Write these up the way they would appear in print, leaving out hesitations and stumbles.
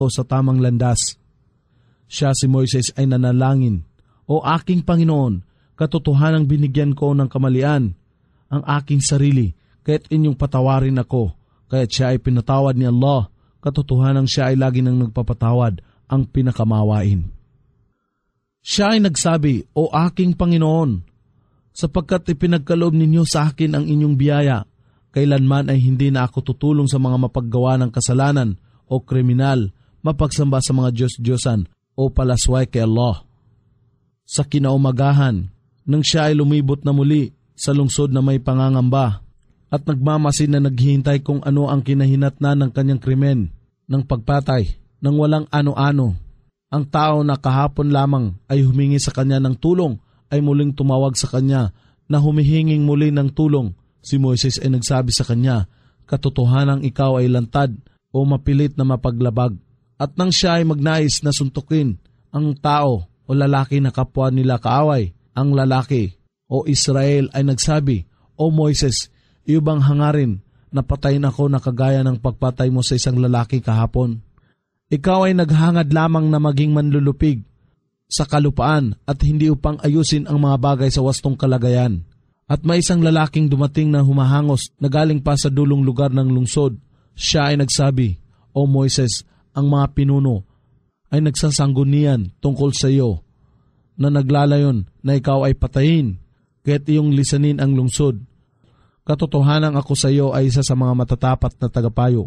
o sa tamang landas. Siya si Moises ay nanalangin, "O aking Panginoon, katotohanang binigyan ko ng kamalian ang aking sarili, kaya't inyong patawarin ako." Kaya't siya ay pinatawad ni Allah, katotohanang siya ay lagi nang nagpapatawad, ang pinakamawain. Siya ay nagsabi, "O aking Panginoon, sapagkat ipinagkaloob ninyo sa akin ang inyong biyaya, kailanman ay hindi na ako tutulong sa mga mapaggawa ng kasalanan o kriminal, mapagsamba sa mga Diyos-Diyosan o palasway kay Allah." Sa kinaumagahan, nang siya ay lumibot na muli sa lungsod na may pangangamba at nagmamasid na naghihintay kung ano ang kinahinatnan ng kanyang krimen ng pagpatay ng walang ano-ano, ang tao na kahapon lamang ay humingi sa kanya ng tulong ay muling tumawag sa kanya na humihinging muli ng tulong. Si Moises ay nagsabi sa kanya, "Katotohanang ikaw ay lantad o mapilit na mapaglabag." At nang siya ay magnais na suntukin ang tao o lalaki na kapwa nila kaaway, ang lalaki o Israel ay nagsabi, "O Moises, iyo bang hangarin na patayin ako na kagaya ng pagpatay mo sa isang lalaki kahapon? Ikaw ay naghangad lamang na maging manlulupig sa kalupaan at hindi upang ayusin ang mga bagay sa wastong kalagayan. At may isang lalaking dumating na humahangos na galing pa sa dulong lugar ng lungsod. Siya ay nagsabi, "O Moises, ang mga pinuno ay nagsasanggunian tungkol sa iyo na naglalayon na ikaw ay patayin, kaya't iyong lisanin ang lungsod. Katotohanan ako sa iyo ay isa sa mga matatapat na tagapayo."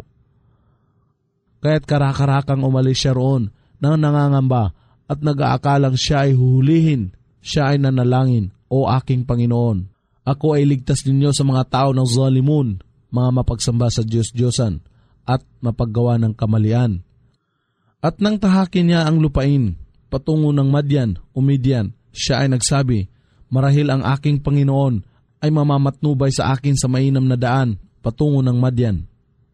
Kaya't karakarakang umalis siya roon nang nangangamba at nag-aakalang siya ay huhulihin. Siya ay nanalangin, "O aking Panginoon, ako ay ligtas ninyo sa mga tao ng zalimun, mga mapagsamba sa Diyos-Diyosan at mapaggawa ng kamalian." At nang tahakin niya ang lupain patungo ng Madian o Midian, siya ay nagsabi, "Marahil ang aking Panginoon ay mamamatnubay sa akin sa mainam na daan patungo ng Madian."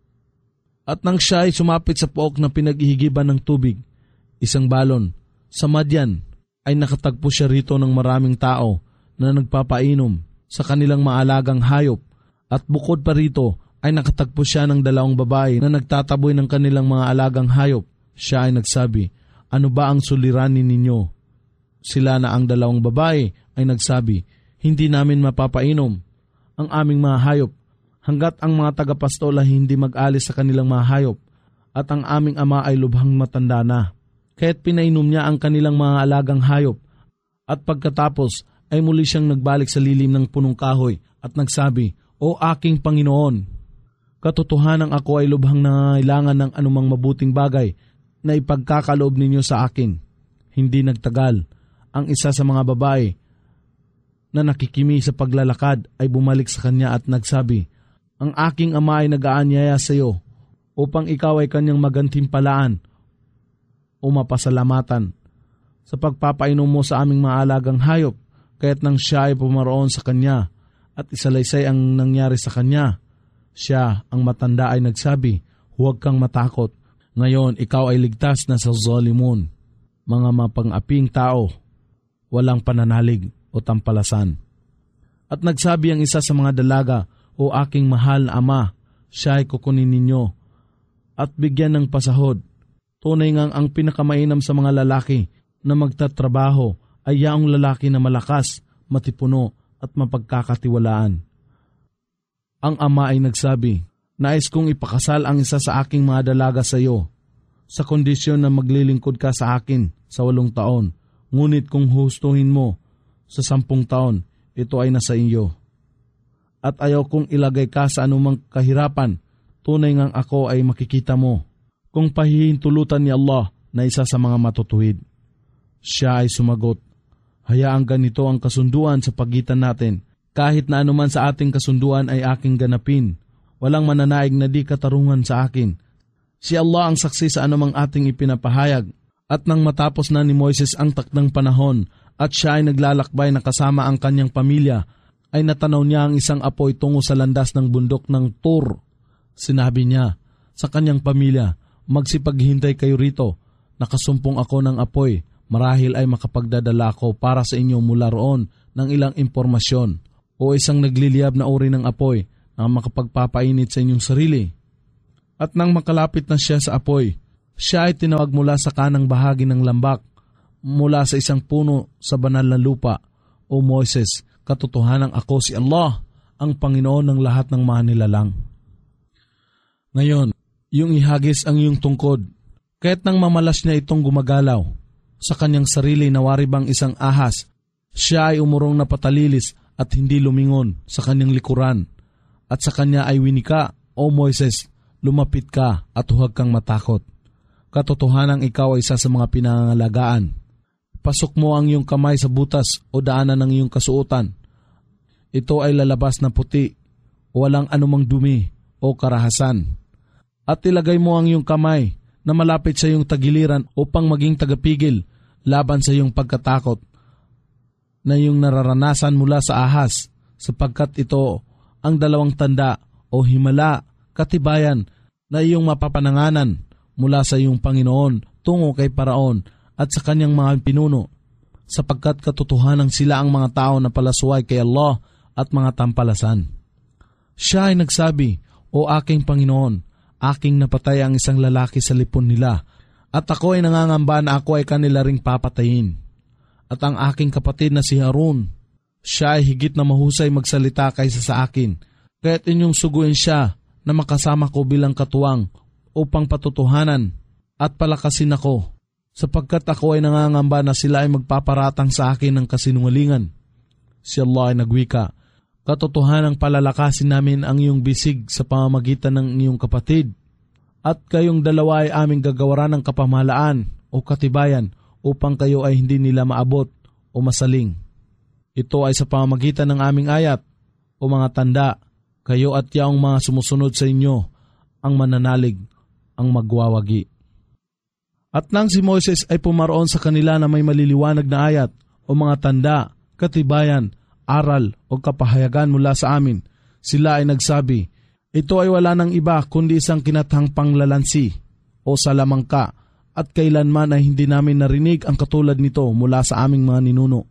At nang siya ay sumapit sa pook na pinag-ihigiban ng tubig, isang balon, sa Madian, ay nakatagpo siya rito ng maraming tao na nagpapainom sa kanilang maalagang hayop. At bukod pa rito ay nakatagpo siya ng 2 babae na nagtataboy ng kanilang mga alagang hayop. Siya ay nagsabi, "Ano ba ang suliranin ninyo?" Sila na ang 2 babae ay nagsabi, "Hindi namin mapapainom ang aming mga hayop hanggat ang mga tagapastol ay hindi mag-alis sa kanilang mga hayop, at ang aming ama ay lubhang matanda na." Kaya't pinainom niya ang kanilang mga alagang hayop, at pagkatapos ay muli siyang nagbalik sa lilim ng punong kahoy at nagsabi, "O aking Panginoon, katotohanang ako ay lubhang nangangailangan ng anumang mabuting bagay na ipagkakaloob ninyo sa akin." Hindi nagtagal, ang isa sa mga babae na nakikimi sa paglalakad ay bumalik sa kanya at nagsabi, "Ang aking ama ay nag-aanyaya sa iyo upang ikaw ay kanyang magantimpalaan o mapasalamatan sa pagpapainom mo sa aming maalagang hayop." Kaya't nang siya ay pumaroon sa kanya at isalaysay ang nangyari sa kanya, siya, ang matanda, ay nagsabi, "Huwag kang matakot. Ngayon ikaw ay ligtas na sa zalimun, mga mapang-aping tao, walang pananalig o tampalasan." At nagsabi ang isa sa mga dalaga, "O aking mahal na ama, siya ay kukunin ninyo at bigyan ng pasahod. Tunay ngang ang pinakamainam sa mga lalaki na magtatrabaho ay yaong lalaki na malakas, matipuno at mapagkakatiwalaan." Ang ama ay nagsabi, "Nais kong ipakasal ang isa sa aking mga dalaga sa iyo, sa kondisyon na maglilingkod ka sa akin sa 8 taon. Ngunit kung hustuhin mo sa 10 taon, ito ay nasa iyo. At ayaw kong ilagay ka sa anumang kahirapan, tunay ngang ako ay makikita mo kung pahihintulutan ni Allah na isa sa mga matutuwid." Siya ay sumagot, "Hayaang ganito ang kasunduan sa pagitan natin. Kahit na anuman sa ating kasunduan ay aking ganapin. Walang mananaig na di katarungan sa akin. Si Allah ang saksi sa anumang ating ipinapahayag." At nang matapos na ni Moises ang takdang panahon at siya ay naglalakbay na kasama ang kanyang pamilya, ay natanaw niya ang isang apoy tungo sa landas ng bundok ng Tur. Sinabi niya sa kanyang pamilya, "Magsipaghintay kayo rito. Nakasumpong ako ng apoy. Marahil ay makapagdadala ko para sa inyo mula roon ng ilang impormasyon o isang nagliliyab na uri ng apoy na makapagpapainit sa inyong sarili." At nang makalapit na siya sa apoy, Siya ay tinawag mula sa kanang bahagi ng lambak, mula sa isang puno sa banal na lupa. O Moises, katotohanan ako si Allah, ang Panginoon ng lahat ng mga nilalang. Ngayon, yung ihagis ang iyong tungkod. Kahit nang mamalas niya itong gumagalaw, sa kanyang sarili nawari bang isang ahas, siya ay umurong na patalilis at hindi lumingon sa kanyang likuran. At sa kanya ay winika, O Moises, lumapit ka at huwag kang matakot. Katotohanang ikaw ay isa sa mga pinangangalagaan. Pasok mo ang iyong kamay sa butas o daanan ng iyong kasuotan. Ito ay lalabas na puti, walang anumang dumi o karahasan. At ilagay mo ang iyong kamay na malapit sa iyong tagiliran upang maging tagapigil laban sa iyong pagkatakot na iyong nararanasan mula sa ahas, sapagkat ito ang dalawang tanda o himala, katibayan na iyong mapapananganan mula sa iyong Panginoon tungo kay Paraon at sa kanyang mga pinuno, sapagkat katotohanan sila ang mga tao na palasuway kay Allah at mga tampalasan. Siya ay nagsabi, O aking Panginoon, aking napatay ang isang lalaki sa lipon nila, at ako ay nangangamba na ako ay kanila ring papatayin. At ang aking kapatid na si Harun, siya ay higit na mahusay magsalita kaysa sa akin, kaya't inyong suguin siya na makasama ko bilang katuwang upang patutuhanan at palakasin ako, sapagkat ako ay nangangamba na sila ay magpaparatang sa akin ng kasinungalingan. Si Allah ay nagwika, katotohanang palalakasin namin ang iyong bisig sa pamamagitan ng iyong kapatid, at kayong dalawa ay aming gagawaran ng kapamahalaan o katibayan upang kayo ay hindi nila maabot o masaling. Ito ay sa pamamagitan ng aming ayat o mga tanda, kayo at yaong mga sumusunod sa inyo ang mananalig, ang magwawagi. At nang si Moises ay pumaroon sa kanila na may maliliwanag na ayat o mga tanda, katibayan, aral o kapahayagan mula sa amin, sila ay nagsabi, ito ay wala ng iba kundi isang kinathang panglalansi o salamangka, at kailanman ay hindi namin narinig ang katulad nito mula sa aming mga ninuno.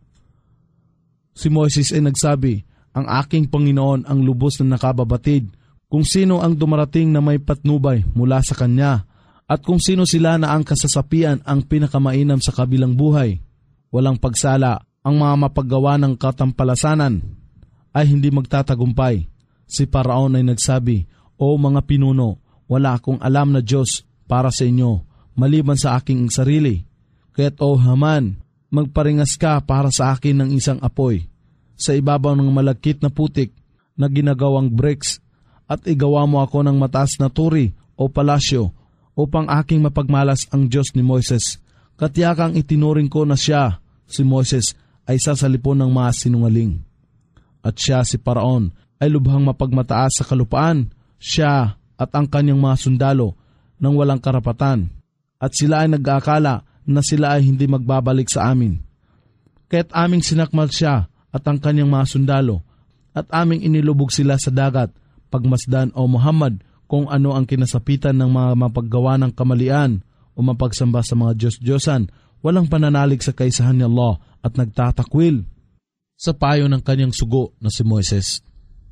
Si Moises ay nagsabi, ang aking Panginoon ang lubos na nakababatid kung sino ang dumarating na may patnubay mula sa kanya, at kung sino sila na ang kasasapian ang pinakamainam sa kabilang buhay. Walang pagsala, ang mga mapaggawa ng katampalasanan ay hindi magtatagumpay. Si Paraon ay nagsabi, O mga pinuno, wala akong alam na Diyos para sa inyo, maliban sa aking sarili. Kaya't O Haman, magparingas ka para sa akin ng isang apoy sa ibabaw ng malagkit na putik na ginagawang bricks, at igawa mo ako ng mataas na turi o palasyo upang aking mapagmalas ang Diyos ni Moises. Katiyakang itinuring ko na siya, si Moises, ay sasalipon ng mga sinungaling. At siya, si Paraon, ay lubhang mapagmataas sa kalupaan, siya at ang kanyang mga sundalo nang walang karapatan, at sila ay nag-aakala na sila ay hindi magbabalik sa amin. Kaya't aming sinakmal siya at ang kanyang mga sundalo, at aming inilubog sila sa dagat, pagmasdan o Muhammad kung ano ang kinasapitan ng mga mapaggawa ng kamalian o mapagsamba sa mga Diyos-Diyosan, walang pananalig sa kaisahan ni Allah at nagtatakwil sa payo ng kanyang sugo na si Moises.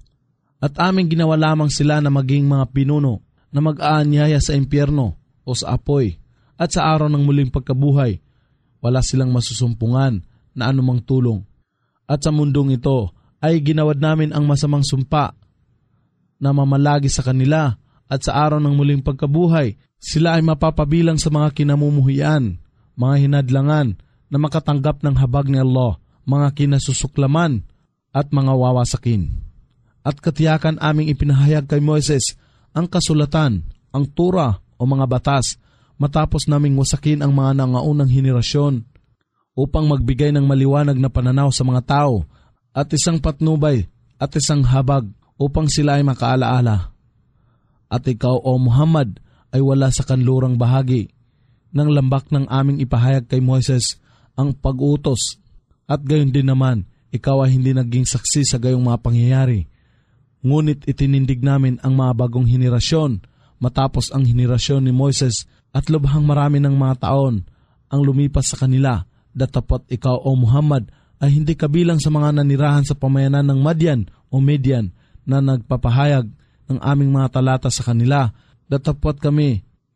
At aming ginawa lamang sila na maging mga pinuno na mag-aanyaya sa impyerno o sa apoy, at sa araw ng muling pagkabuhay, wala silang masusumpungan na anumang tulong. At sa mundong ito ay ginawad namin ang masamang sumpa na mamalagi sa kanila, at sa araw ng muling pagkabuhay, sila ay mapapabilang sa mga kinamumuhian, mga hinadlangan na makatanggap ng habag ni Allah, mga kinasusuklaman at mga wawasakin. At katiyakan aming ipinahayag kay Moises ang kasulatan, ang Torah o mga batas, matapos naming wasakin ang mga nangaunang henerasyon upang magbigay ng maliwanag na pananaw sa mga tao at isang patnubay at isang habag upang sila ay makaalaala. At ikaw, O Muhammad, ay wala sa kanlurang bahagi ng lambak ng aming ipahayag kay Moises ang pag-utos, at gayon din naman, ikaw ay hindi naging saksi sa gayong mga pangyayari. Ngunit itinindig namin ang mga bagong henerasyon matapos ang henerasyon ni Moises, at lubhang marami ng mga taon ang lumipas sa kanila, datapot ikaw, O Muhammad, ay hindi kabilang sa mga nanirahan sa pamayanan ng Madian o Median na nagpapahayag ng aming mga talata sa kanila, datapot kami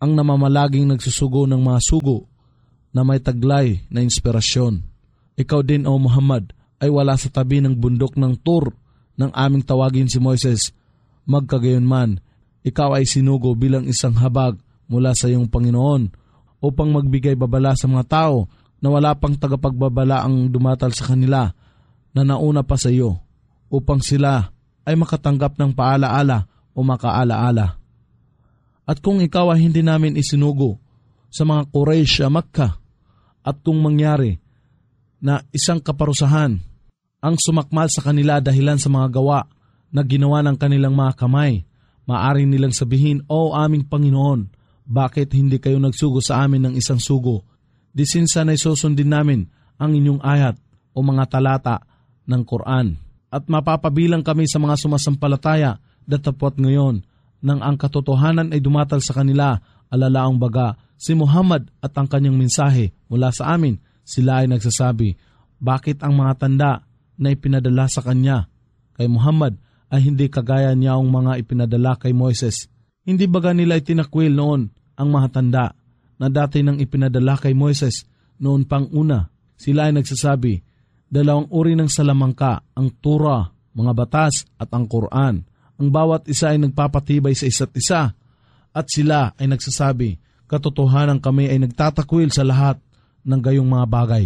ang namamalaging nagsusugo ng mga sugo na may taglay na inspirasyon. Ikaw din, O Muhammad, ay wala sa tabi ng bundok ng Tur nang aming tawagin si Moises. Magkagayon man, ikaw ay sinugo bilang isang habag mula sa iyong Panginoon upang magbigay babala sa mga tao na wala pang tagapagbabala ang dumatal sa kanila na nauna pa sa iyo, upang sila ay makatanggap ng paalaala o makaalaala. At kung ikaw ay hindi namin isinugo sa mga Quraysh sa Makkah, at kung mangyari na isang kaparusahan ang sumakmal sa kanila dahilan sa mga gawa na ginawa ng kanilang mga kamay, maaring nilang sabihin, O aming Panginoon, bakit hindi kayo nagsugo sa amin ng isang sugo? Disinsanay susundin namin ang inyong ayat o mga talata ng Quran. At mapapabilang kami sa mga sumasampalataya datapwat ngayon nang ang katotohanan ay dumatal sa kanila, alalaong baga si Muhammad at ang kanyang mensahe mula sa amin. Sila ay nagsasabi, bakit ang mga tanda na ipinadala sa kanya kay Muhammad ay hindi kagaya niyang mga ipinadala kay Moises? Hindi baga nila itinakwil noon ang mga tanda na dati nang ipinadala kay Moises noon pang una? Sila ay nagsasabi, dalawang uri ng salamangka, ang Torah, mga batas at ang Quran. Ang bawat isa ay nagpapatibay sa isa't isa. At sila ay nagsasabi, katotohanan kami ay nagtatakwil sa lahat ng gayong mga bagay.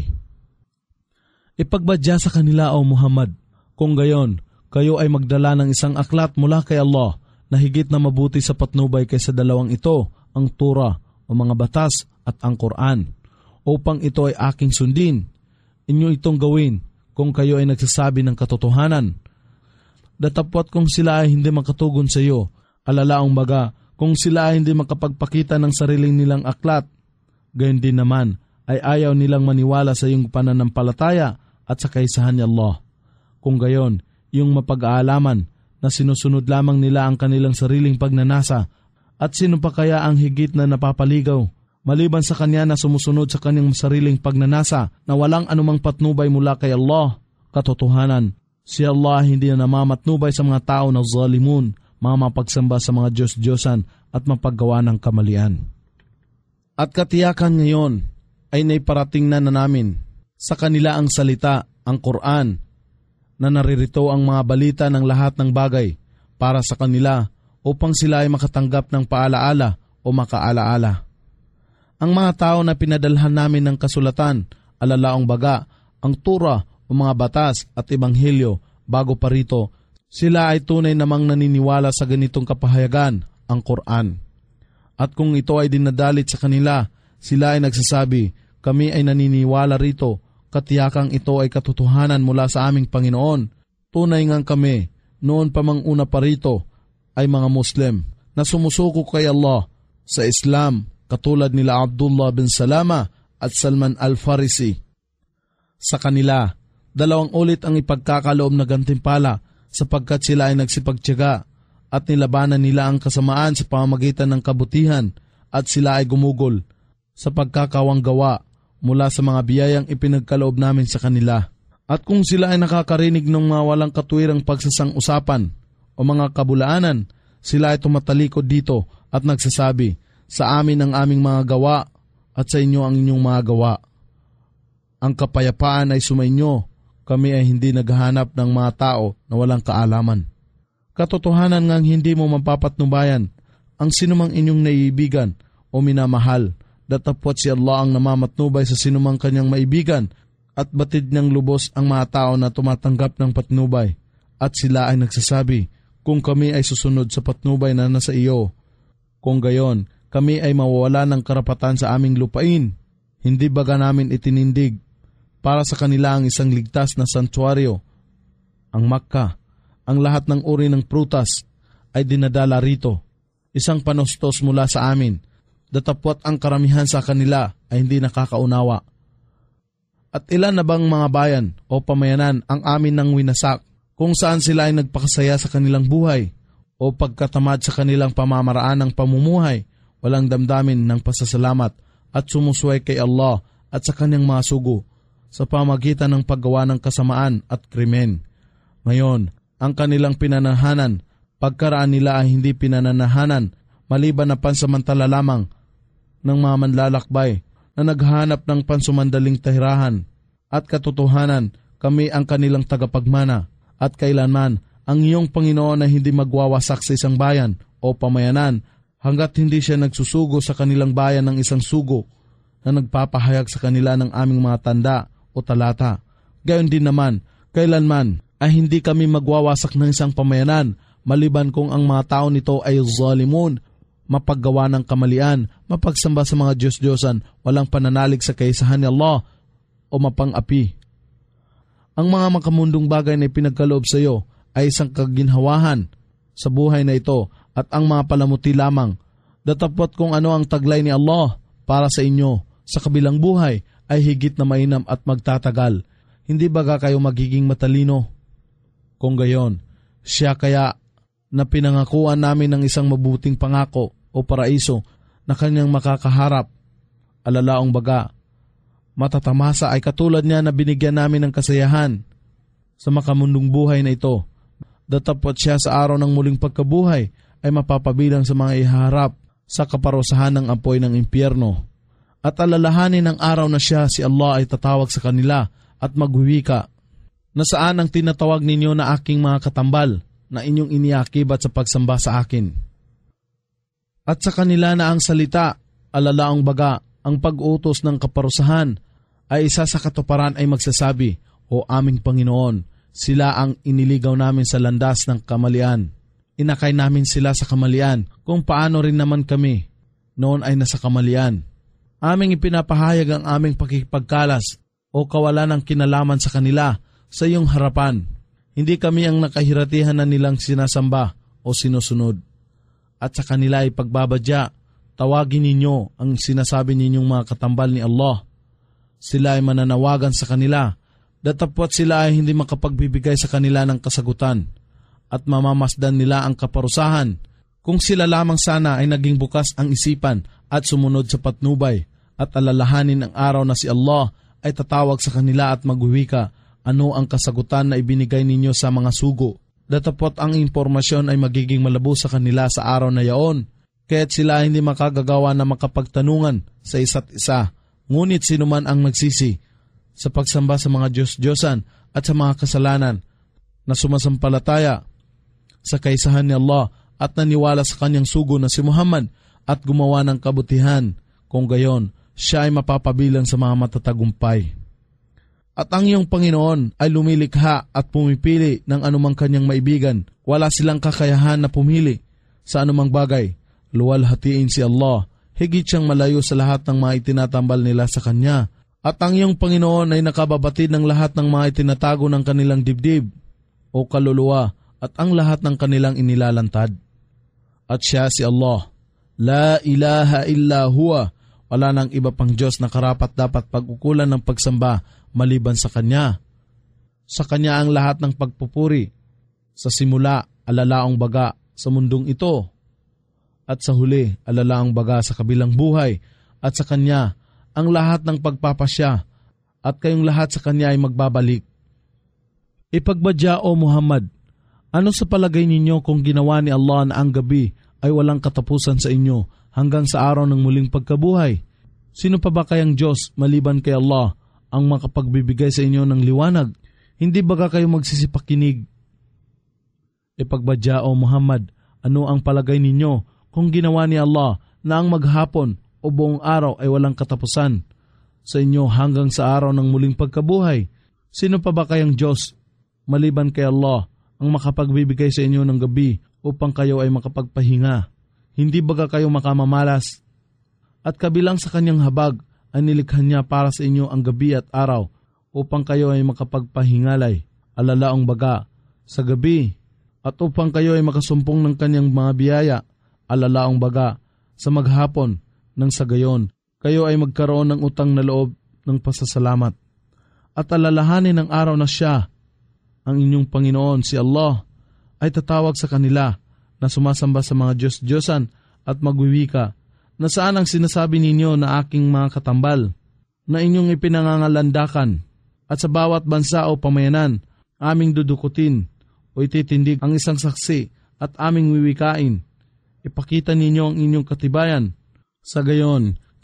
Ipagbadya sa kanila, O Muhammad, kung gayon, kayo ay magdala ng isang aklat mula kay Allah na higit na mabuti sa patnubay kaysa dalawang ito, ang Torah o mga batas at ang Quran, upang ito ay aking sundin. Inyo itong gawin kung kayo ay nagsasabi ng katotohanan. Datapwat kung sila ay hindi makatugon sa iyo, alalaong baga kung sila ay hindi makapagpakita ng sariling nilang aklat, gayon din naman ay ayaw nilang maniwala sa iyong pananampalataya at sa kaisahan ni Allah. Kung gayon, yung mapag-aalaman na sinusunod lamang nila ang kanilang sariling pagnanasa, at sino pa kaya ang higit na napapaligaw maliban sa kanya na sumusunod sa kanyang sariling pagnanasa na walang anumang patnubay mula kay Allah? Katotohanan, si Allah hindi na namamatnubay sa mga tao na zalimun, mga mapagsamba sa mga Diyos-Diyosan at mapaggawa ng kamalian. At katiyakan ngayon ay naiparating na namin sa kanila ang salita, ang Quran, na naririto ang mga balita ng lahat ng bagay para sa kanila upang sila ay makatanggap ng paalaala o makaalaala. Ang mga tao na pinadalhan namin ng kasulatan, alalaong baga, ang Torah o mga batas at Ebanghelyo bago pa rito, sila ay tunay namang naniniwala sa ganitong kapahayagan, ang Quran. At kung ito ay dinadalit sa kanila, sila ay nagsasabi, kami ay naniniwala rito, katiyakang ito ay katotohanan mula sa aming Panginoon. Tunay ngang kami, noon pa mang una pa rito, ay mga Muslim na sumusuko kay Allah sa Islam, katulad nila Abdullah bin Salama at Salman al-Farisi. Sa kanila, 2 ulit ang ipagkakaloob na gantimpala sapagkat sila ay nagsipagtiyaga at nilabanan nila ang kasamaan sa pamamagitan ng kabutihan at sila ay gumugol sa pagkakawang gawa mula sa mga biyayang ipinagkaloob namin sa kanila. At kung sila ay nakakarinig ng mga walang katuwirang pagsasang-usapan o mga kabulaanan, sila ay tumatalikod dito at nagsasabi, sa amin ang aming mga gawa at sa inyo ang inyong mga gawa. Ang kapayapaan ay sumainyo, kami ay hindi naghahanap ng mga tao na walang kaalaman. Katotohanan ngang hindi mo mapapatnubayan ang sinumang inyong naiibigan o minamahal, datapwat si Allah ang namamatnubay sa sinumang kanyang maibigan at batid niyang lubos ang mga tao na tumatanggap ng patnubay. At sila ay nagsasabi, kung kami ay susunod sa patnubay na nasa iyo, kung gayon, kami ay mawawala ng karapatan sa aming lupain. Hindi baga namin itinindig para sa kanila ang isang ligtas na santuaryo, ang Makkah. Ang lahat ng uri ng prutas ay dinadala rito, isang panustos mula sa amin, datapwat ang karamihan sa kanila ay hindi nakakaunawa. At ilan na bang mga bayan o pamayanan ang amin nang winasak, kung saan sila ay nagpakasaya sa kanilang buhay o pagkatamad sa kanilang pamamaraan ng pamumuhay, walang damdamin ng pasasalamat at sumusuway kay Allah at sa kanyang mga sugo sa pamagitan ng paggawa ng kasamaan at krimen. Ngayon, ang kanilang pinanahanan, pagkaraan nila ay hindi pinananahanan, maliban na pansamantala lamang ng mga manlalakbay na naghahanap ng pansumandaling tahirahan at katotohanan, kami ang kanilang tagapagmana at kailanman ang iyong Panginoon ay hindi magwawasak sa isang bayan o pamayanan hanggat hindi siya nagsusugo sa kanilang bayan ng isang sugo na nagpapahayag sa kanila ng aming mga tanda o talata. Gayon din naman, kailanman ay hindi kami magwawasak ng isang pamayanan maliban kung ang mga tao nito ay zalimun, mapaggawa ng kamalian, mapagsamba sa mga Diyos-Diyosan, walang pananalig sa kaisahan ni Allah o mapang-api. Ang mga makamundong bagay na ipinagkaloob sa iyo ay isang kaginhawahan sa buhay na ito at ang mga palamuti lamang. Datapot kung ano ang taglay ni Allah para sa inyo sa kabilang buhay ay higit na mainam at magtatagal. Hindi baga kayo magiging matalino? Kung gayon, siya kaya na pinangakuan namin ng isang mabuting pangako o paraiso na kanyang makakaharap. Alalaong baga, matatamasa ay katulad niya na binigyan namin ng kasayahan sa makamundong buhay na ito. Datapot siya sa araw ng muling pagkabuhay ay mapapabilang sa mga ihaharap sa kaparusahan ng apoy ng impyerno. At alalahanin ng araw na siya si Allah ay tatawag sa kanila at magwiwika, na saan ang tinatawag ninyo na aking mga katambal na inyong iniakibat sa pagsamba sa akin. At sa kanila na ang salita, alalaong baga, ang pag-utos ng kaparusahan ay isa sa katuparan ay magsasabi, O aming Panginoon, sila ang iniligaw namin sa landas ng kamalian. Inakay namin sila sa kamalian kung paano rin naman kami noon ay nasa kamalian. Aming ipinapahayag ang aming pakikipagkalas o kawalan ng kinalaman sa kanila sa iyong harapan. Hindi kami ang nakahiratihan na nilang sinasamba o sinusunod. At sa kanila ay pagbabadya, tawagin ninyo ang sinasabi ninyong mga katambal ni Allah. Sila ay mananawagan sa kanila, datapwat sila ay hindi makapagbibigay sa kanila ng kasagutan at mamamasdan nila ang kaparusahan. Kung sila lamang sana ay naging bukas ang isipan at sumunod sa patnubay at alalahanin ang araw na si Allah ay tatawag sa kanila at magwiwika, ano ang kasagutan na ibinigay ninyo sa mga sugo. Datapot ang impormasyon ay magiging malabo sa kanila sa araw na yaon, kaya't sila hindi makagagawa na makapagtanungan sa isa't isa. Ngunit sinuman ang nagsisi sa pagsamba sa mga Diyos-Diyosan at sa mga kasalanan na sumasampalataya sa kaisahan ni Allah at naniwala sa kanyang sugo na si Muhammad at gumawa ng kabutihan, kung gayon, siya ay mapapabilang sa mga matatagumpay. At ang iyong Panginoon ay lumilikha at pumipili ng anumang kanyang maibigan. Wala silang kakayahan na pumili sa anumang bagay. Luwalhatiin si Allah, higit siyang malayo sa lahat ng mga itinatambal nila sa Kanya. At ang iyong Panginoon ay nakababatid ng lahat ng mga itinatago ng kanilang dibdib o kaluluwa at ang lahat ng kanilang inilalantad. At siya si Allah, La ilaha illa huwa, wala nang iba pang Diyos na karapat dapat pag-ukulan ng pagsamba maliban sa Kanya. Sa Kanya ang lahat ng pagpupuri, sa simula, alalaong baga sa mundong ito, at sa huli, alalaong baga sa kabilang buhay, at sa Kanya ang lahat ng pagpapasya, at kayong lahat sa Kanya ay magbabalik. Ipagbadya o Muhammad, ano sa palagay ninyo kung ginawa ni Allah na ang gabi ay walang katapusan sa inyo hanggang sa araw ng muling pagkabuhay? Sino pa ba kayang Diyos maliban kay Allah ang makapagbibigay sa inyo ng liwanag? Hindi baga kayo magsisipakinig? Ipagbadya o Muhammad, ano ang palagay ninyo kung ginawa ni Allah na ang maghapon o buong araw ay walang katapusan sa inyo hanggang sa araw ng muling pagkabuhay? Sino pa ba kayang Diyos maliban kay Allah ang makapagbibigay sa inyo ng gabi upang kayo ay makapagpahinga? Hindi baga kayo makamamalas? At kabilang sa kanyang habag ay nilikha niya para sa inyo ang gabi at araw upang kayo ay makapagpahingalay, alalaong baga, sa gabi, at upang kayo ay makasumpong ng kanyang mga biyaya, alalaong baga, sa maghapon, nang sa gayon, kayo ay magkaroon ng utang na loob ng pasasalamat. At alalahanin ng araw na siya, ang inyong Panginoon, si Allah, ay tatawag sa kanila na sumasamba sa mga Diyos-Diyosan at magwiwika, na saan ang sinasabi ninyo na aking mga katambal, na inyong ipinangangalandakan, at sa bawat bansa o pamayanan, aming dudukutin o ititindig ang isang saksi at aming wiwikain. Ipakita ninyo ang inyong katibayan. Sa gayon,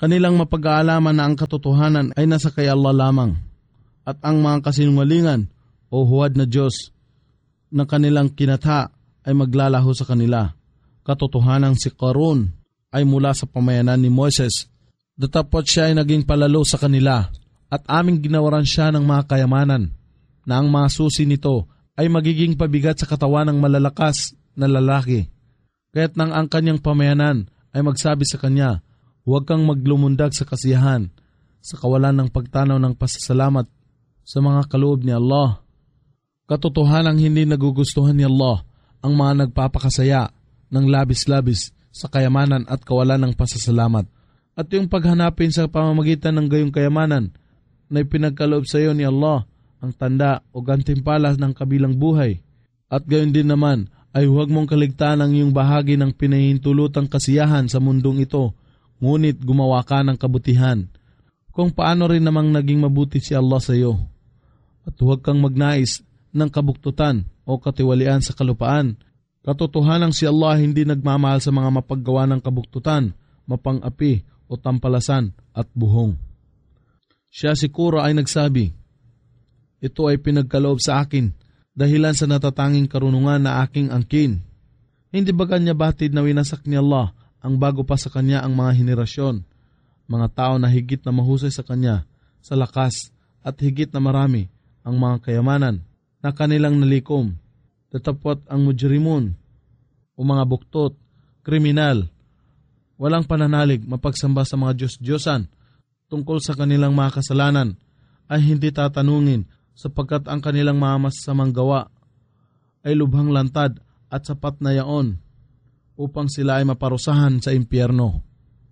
Kanilang mapag-aalaman na ang katotohanan ay nasa kay Allah lamang, at ang mga kasinungalingan o huwad na Diyos na kanilang kinatha ay maglalaho sa kanila. Katotohanan si Qarun ay mula sa pamayanan ni Moses. Datapot siya ay naging palalo sa kanila, at aming ginawaran siya ng mga kayamanan, na ang mga susi nito ay magiging pabigat sa katawan ng malalakas na lalaki. Kaya't nang ang kanyang pamayanan ay magsabi sa kanya, huwag kang maglumundag sa kasiyahan, sa kawalan ng pagtanaw ng pasasalamat sa mga kaloob ni Allah. Katotohanang hindi nagugustuhan ni Allah ang mga nagpapakasaya ng labis-labis sa kayamanan at kawalan ng pasasalamat. At yung paghanapin sa pamamagitan ng gayong kayamanan na ipinagkaloob sa iyo ni Allah ang tanda o gantimpala ng kabilang buhay. At gayon din naman ay huwag mong kaligtaan ang iyong bahagi ng pinahintulutang kasiyahan sa mundong ito, ngunit gumawa ka ng kabutihan. Kung paano rin namang naging mabuti si Allah sa iyo. At huwag kang magnais ng kabuktutan o katiwalian sa kalupaan. Katotohanang si Allah hindi nagmamahal sa mga mapaggawa ng kabuktutan, mapang-api o tampalasan at buhong. Siya siguro ay nagsabi, ito ay pinagkaloob sa akin dahilan sa natatanging karunungan na aking angkin. Hindi ba kanya batid na winasak ni Allah ang bago pa sa kanya ang mga henerasyon, mga tao na higit na mahusay sa kanya, sa lakas at higit na marami ang mga kayamanan na kanilang nalikom. Tatapot ang mujrimun o mga buktot, kriminal, walang pananalig mapagsamba sa mga Diyos-Diyosan tungkol sa kanilang mga kasalanan ay hindi tatanungin sapagkat ang kanilang mga masasamang gawa ay lubhang lantad at sapat na yaon upang sila ay maparusahan sa impyerno.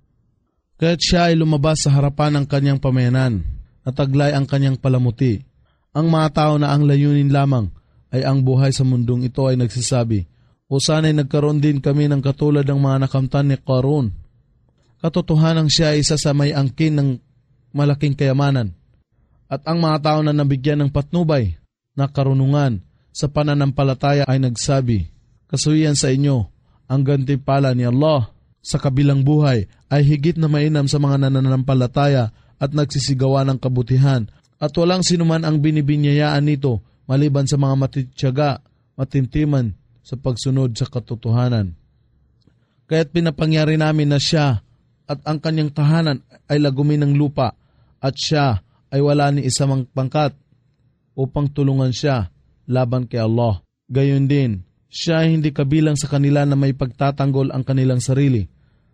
Kaya't siya ay lumabas sa harapan ng kanyang pamayanan, nataglay ang kanyang palamuti. Ang mga tao na ang layunin lamang ay ang buhay sa mundong ito ay nagsasabi, o sana'y nagkaroon din kami ng katulad ng mga nakamtan ni Qarun. Katotohanang siya ay isa sa may angkin ng malaking kayamanan. At ang mga tao na nabigyan ng patnubay na karunungan sa pananampalataya ay nagsabi, kasuyan sa inyo, ang gantimpala ni Allah sa kabilang buhay ay higit na mainam sa mga nananampalataya at nagsisigawa ng kabutihan, at walang sinuman ang binibinyayaan nito maliban sa mga matityaga, matintiman sa pagsunod sa katotohanan. Kaya't pinapangyari namin na siya at ang kanyang tahanan ay lagumin ng lupa, at siya ay wala ni isang pangkat upang tulungan siya laban kay Allah. Gayon din, siya ay hindi kabilang sa kanila na may pagtatanggol ang kanilang sarili.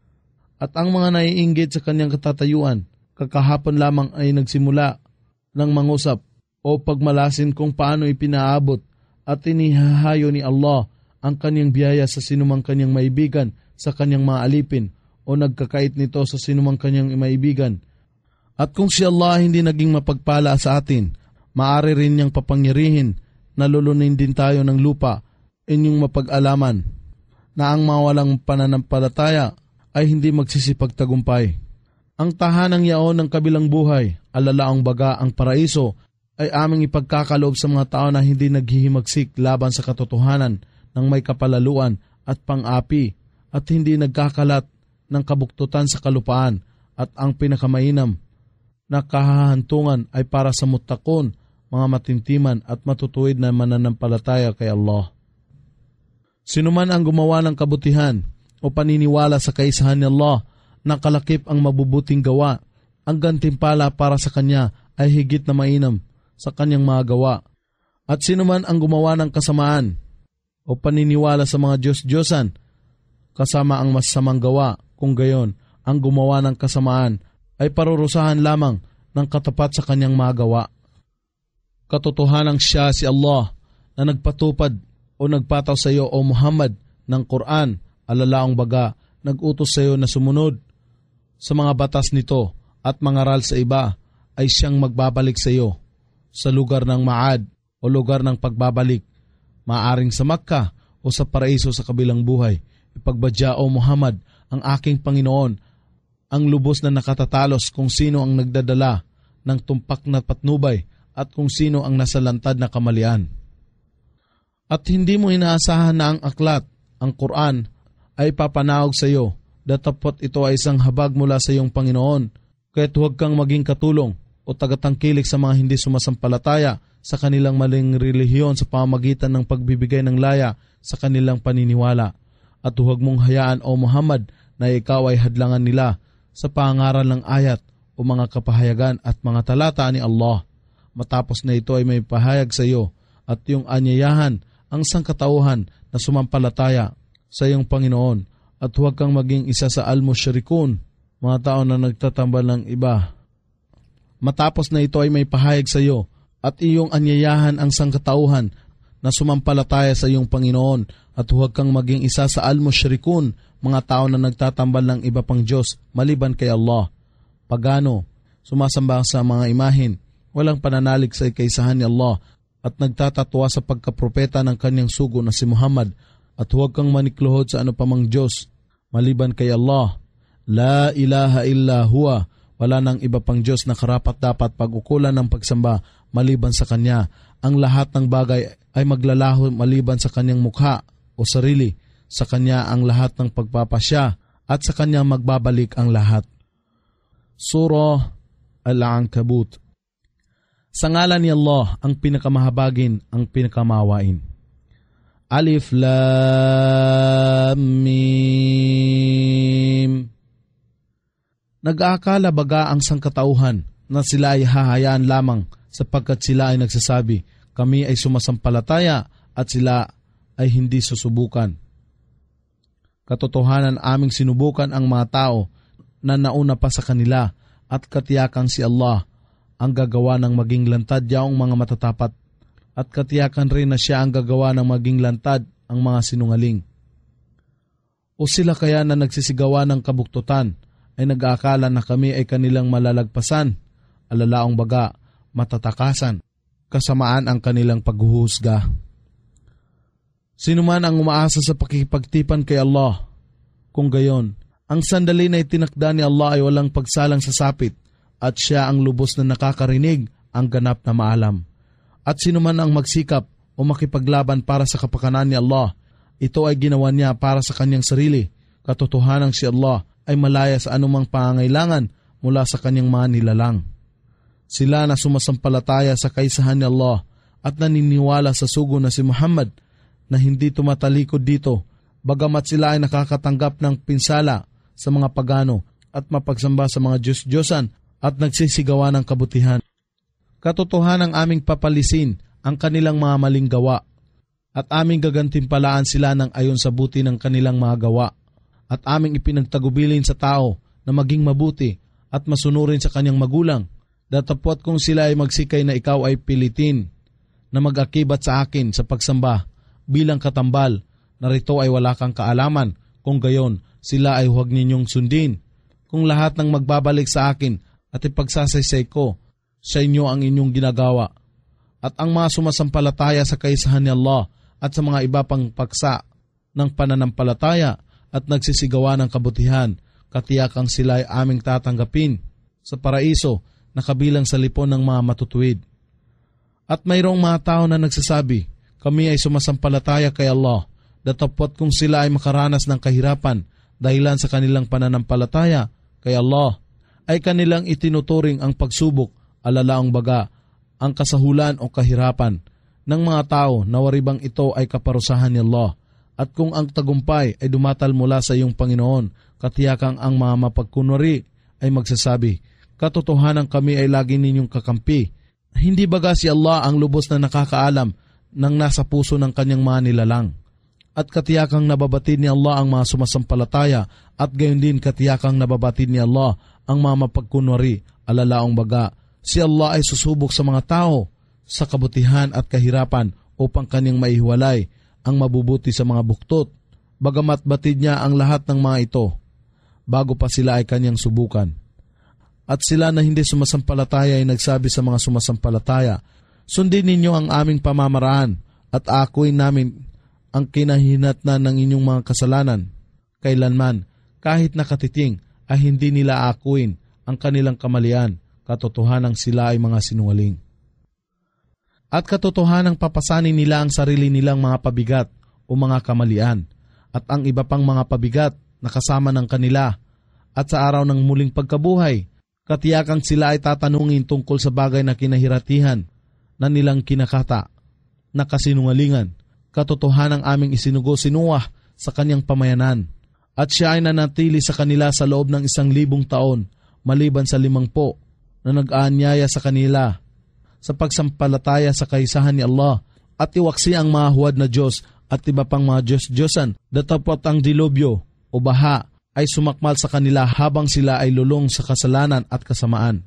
At ang mga naiinggit sa kanyang katatayuan, kakahapon lamang ay nagsimula ng mangusap o pagmalasin kung paano ipinaabot at inihahayo ni Allah ang kanyang biyaya sa sinumang kanyang maibigan sa kanyang mga alipin o nagkakait nito sa sinumang kanyang maibigan. At kung si Allah hindi naging mapagpala sa atin, maaari rin niyang papangyarihin na lulunin din tayo ng lupa. Inyong mapag-alaman na ang mawalang pananampalataya ay hindi magsisipagtagumpay. Ang tahanang yaon ng kabilang buhay, alalaang baga ang paraiso, ay aming ipagkakaloob sa mga tao na hindi naghihimagsik laban sa katotohanan ng may kapalaluan at pang-api at hindi nagkakalat ng kabuktutan sa kalupaan, at ang pinakamainam na kahahantungan ay para sa mutakon, mga matintiman at matutuwid na mananampalataya kay Allah. Sinuman ang gumawa ng kabutihan o paniniwala sa kaisahan ni Allah na kalakip ang mabubuting gawa, ang gantimpala para sa kanya ay higit na mainam sa kanyang mga gawa. At sinuman ang gumawa ng kasamaan o paniniwala sa mga Diyos-Diyosan, kasama ang masasamang gawa, kung gayon, ang gumawa ng kasamaan ay parurusahan lamang ng katapat sa kanyang mga gawa. Katotohanang siya si Allah na nagpatupad o nagpataw sa iyo, O Muhammad, ng Quran, alalaang baga, nag-utos sa iyo na sumunod sa mga batas nito at mangaral sa iba, ay siyang magbabalik sa iyo sa lugar ng Ma'ad o lugar ng pagbabalik, maaring sa Makkah o sa paraiso sa kabilang buhay. Ipagbadya, O Muhammad, ang aking Panginoon, ang lubos na nakatatalos kung sino ang nagdadala ng tumpak na patnubay at kung sino ang nasalantad na kamalian. At hindi mo inaasahan na ang aklat, ang Quran, ay papanahog sa iyo datapot ito ay isang habag mula sa iyong Panginoon, kaya't huwag kang maging katulong o tagatangkilik sa mga hindi sumasampalataya sa kanilang maling relihiyon sa pamamagitan ng pagbibigay ng laya sa kanilang paniniwala. At huwag mong hayaan, O Muhammad, na ikaw ay hadlangan nila sa pangaral ng ayat o mga kapahayagan at mga talata ni Allah. Matapos na ito ay may pahayag sa iyo at iyong anyayahan ang sangkatauhan na sumampalataya sa iyong Panginoon, at huwag kang maging isa sa al-musyrikun, mga tao na nagtatambal ng iba. Matapos na ito ay may pahayag sa iyo at iyong anyayahan ang sangkatauhan na sumampalataya sa iyong Panginoon, at huwag kang maging isa sa al-musyrikun, mga tao na nagtatambal ng iba pang Diyos maliban kay Allah. Pagano, sumasamba sa mga imahin, walang pananalig sa kaisahan ni Allah, at nagtatatwa sa pagkapropeta ng kanyang sugo na si Muhammad, at huwag kang manikluhod sa ano pamang Diyos maliban kay Allah. La ilaha illa huwa, wala nang iba pang Diyos na karapat-dapat pag-ukulan ng pagsamba maliban sa Kanya. Ang lahat ng bagay ay maglalaho maliban sa Kanyang mukha o sarili. Sa Kanya ang lahat ng pagpapasya at sa Kanya magbabalik ang lahat. Surah Al-Ankabut. Sa ngalan ni Allah, ang pinakamahabagin, ang pinakamawain. Alif Lam Mim. Nag-aakala baga ang sangkatauhan na sila ay hahayaan lamang sapagkat sila ay nagsasabi, kami ay sumasampalataya, at sila ay hindi susubukan. Katotohanan, aming sinubukan ang mga tao na nauna pa sa kanila, at katiyakang si Allah ang gagawa ng maging lantad yaong mga matatapat, at katiyakan rin na siya ang gagawa ng maging lantad ang mga sinungaling. O sila kaya na nagsisigawa ng kabuktutan ay nag-aakala na kami ay kanilang malalagpasan, alalaong baga, matatakasan, kasamaan ang kanilang paghuhusga. Sino man ang umaasa sa pakikipagtipan kay Allah, kung gayon, ang sandali na itinakda ni Allah ay walang pagsalang sa sapit, at siya ang lubos na nakakarinig, ang ganap na maalam. At sino man ang magsikap o makipaglaban para sa kapakanan ni Allah, ito ay ginawa niya para sa kanyang sarili. Katotohanang si Allah ay malaya sa anumang pangangailangan mula sa kanyang mga nilalang. Sila na sumasampalataya sa kaisahan ni Allah at naniniwala sa sugo na si Muhammad na hindi tumatalikod dito, bagamat sila ay nakakatanggap ng pinsala sa mga pagano at mapagsamba sa mga Diyos-Diyosan at nagsisigawa ng kabutihan. Katotohanang aming papalisin ang kanilang mga maling gawa, at aming gagantimpalaan sila ng ayon sa buti ng kanilang mga gawa, at aming ipinagtagubilin sa tao na maging mabuti at masunurin sa kanyang magulang, datapwat kung sila ay magsikay na ikaw ay pilitin na mag-akibat sa akin sa pagsamba bilang katambal, narito ay wala kang kaalaman, kung gayon sila ay huwag ninyong sundin. Kung lahat ng magbabalik sa akin at ipagsasaysay ko sa inyo ang inyong ginagawa, at ang mga sumasampalataya sa kaisahan ni Allah at sa mga iba pang paksa ng pananampalataya at nagsisigawa ng kabutihan, katiyakang sila ay aming tatanggapin sa paraiso na kabilang sa lipon ng mga matutuwid. At mayroong mga tao na nagsasabi, kami ay sumasampalataya kay Allah, datapwat kung sila ay makaranas ng kahirapan dahilan sa kanilang pananampalataya kay Allah, ay kanilang itinuturing ang pagsubok, alalaong baga, ang kasahulan o kahirapan ng mga tao na waribang ito ay kaparusahan ni Allah. At kung ang tagumpay ay dumatal mula sa iyong Panginoon, katiyakang ang mga mapagkunwari ay magsasabi, katotohanan kami ay lagi ninyong kakampi. Hindi baga si Allah ang lubos na nakakaalam ng nasa puso ng kanyang mga nilalang? At katiyakang nababatid ni Allah ang mga sumasampalataya, at gayon din katiyakang nababatid ni Allah ang mga mapagkunwari, alalaong baga, si Allah ay susubok sa mga tao sa kabutihan at kahirapan upang kanyang maihiwalay ang mabubuti sa mga buktot, bagamat batid niya ang lahat ng mga ito bago pa sila ay kanyang subukan. At sila na hindi sumasampalataya ay nagsabi sa mga sumasampalataya, sundin ninyo ang aming pamamaraan at akuin namin ang kinahinatnan ng inyong mga kasalanan. Kailanman, kahit nakatiting, ay hindi nila akuin ang kanilang kamalian, katotohanang sila ay mga sinungaling. At katotohanang papasanin nila ang sarili nilang mga pabigat o mga kamalian, at ang iba pang mga pabigat na kasama ng kanila. At sa araw ng muling pagkabuhay, katiyakang sila ay tatanungin tungkol sa bagay na kinahiratihan na nilang kinakata, na kasinungalingan, katotohanang aming isinugo si Noah sa kanyang pamayanan. At siya ay nanatili sa kanila sa loob ng 1,000 taon, maliban sa 50 na nag-aanyaya sa kanila sa pagsampalataya sa kaisahan ni Allah at iwaksi ang mga huwad na Diyos at iba pang mga Diyos-Diyosan. Datapot ang dilubyo o baha ay sumakmal sa kanila habang sila ay lulong sa kasalanan at kasamaan.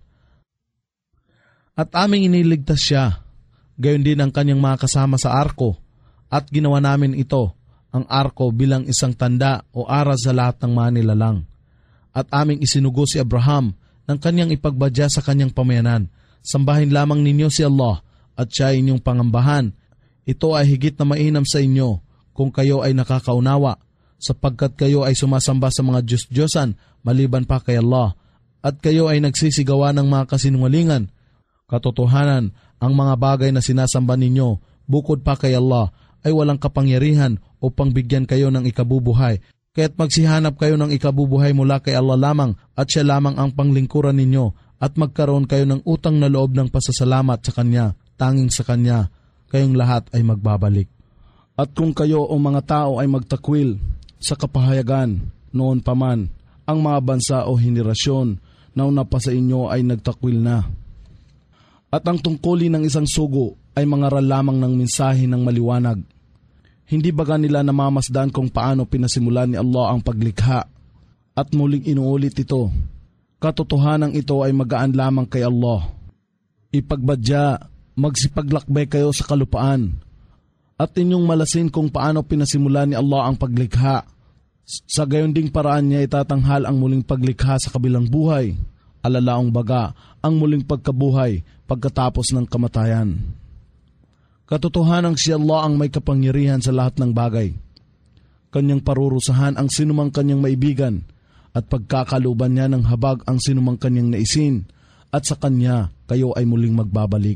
At aming iniligtas siya, gayon din ang kanyang mga kasama sa arko, at ginawa namin ito, ang arko, bilang isang tanda o aral sa lahat ng mga nilalang. At aming isinugo si Abraham ng kanyang ipagbadya sa kanyang pamayanan. Sambahin lamang ninyo si Allah at siya inyong pangambahan. Ito ay higit na mainam sa inyo kung kayo ay nakakaunawa, sapagkat kayo ay sumasamba sa mga Diyos-Diyosan maliban pa kay Allah, at kayo ay nagsisigawa ng mga kasinungalingan. Katotohanan, ang mga bagay na sinasamba ninyo bukod pa kay Allah ay walang kapangyarihan upang bigyan kayo ng ikabubuhay. Kaya't magsihanap kayo ng ikabubuhay mula kay Allah lamang, at siya lamang ang panglingkuran ninyo, at magkaroon kayo ng utang na loob ng pasasalamat sa Kanya. Tanging sa Kanya kayong lahat ay magbabalik. At kung kayo o mga tao ay magtakwil sa kapahayagan, noon pa man, ang mga bansa o henerasyon na una pa sa inyo ay nagtakwil na. At ang tungkulin ng isang sugo ay mangaral lamang ng mensahe ng maliwanag. Hindi baga nila namamasdan kung paano pinasimulan ni Allah ang paglikha, at muling inuulit ito. Katotohanan ito ay magaan lamang kay Allah. Ipagbadya, magsipaglakbay kayo sa kalupaan, at inyong malasin kung paano pinasimulan ni Allah ang paglikha. Sa gayon ding paraan niya itatanghal ang muling paglikha sa kabilang buhay, alalaong baga ang muling pagkabuhay pagkatapos ng kamatayan. Katotohanang si Allah ang may kapangyarihan sa lahat ng bagay. Kanyang parurusahan ang sinumang kanyang maibigan, at pagkakaluban niya ng habag ang sinumang kanyang naisin, at sa kanya kayo ay muling magbabalik.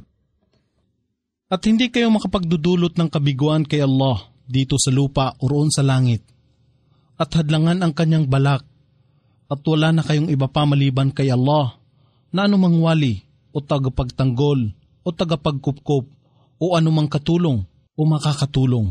At hindi kayo makapagdudulot ng kabiguan kay Allah dito sa lupa o roon sa langit, at hadlangan ang kanyang balak, at wala na kayong iba pa maliban kay Allah na anumang wali o tagapagtanggol o tagapagkupkop o anumang katulong o makakatulong.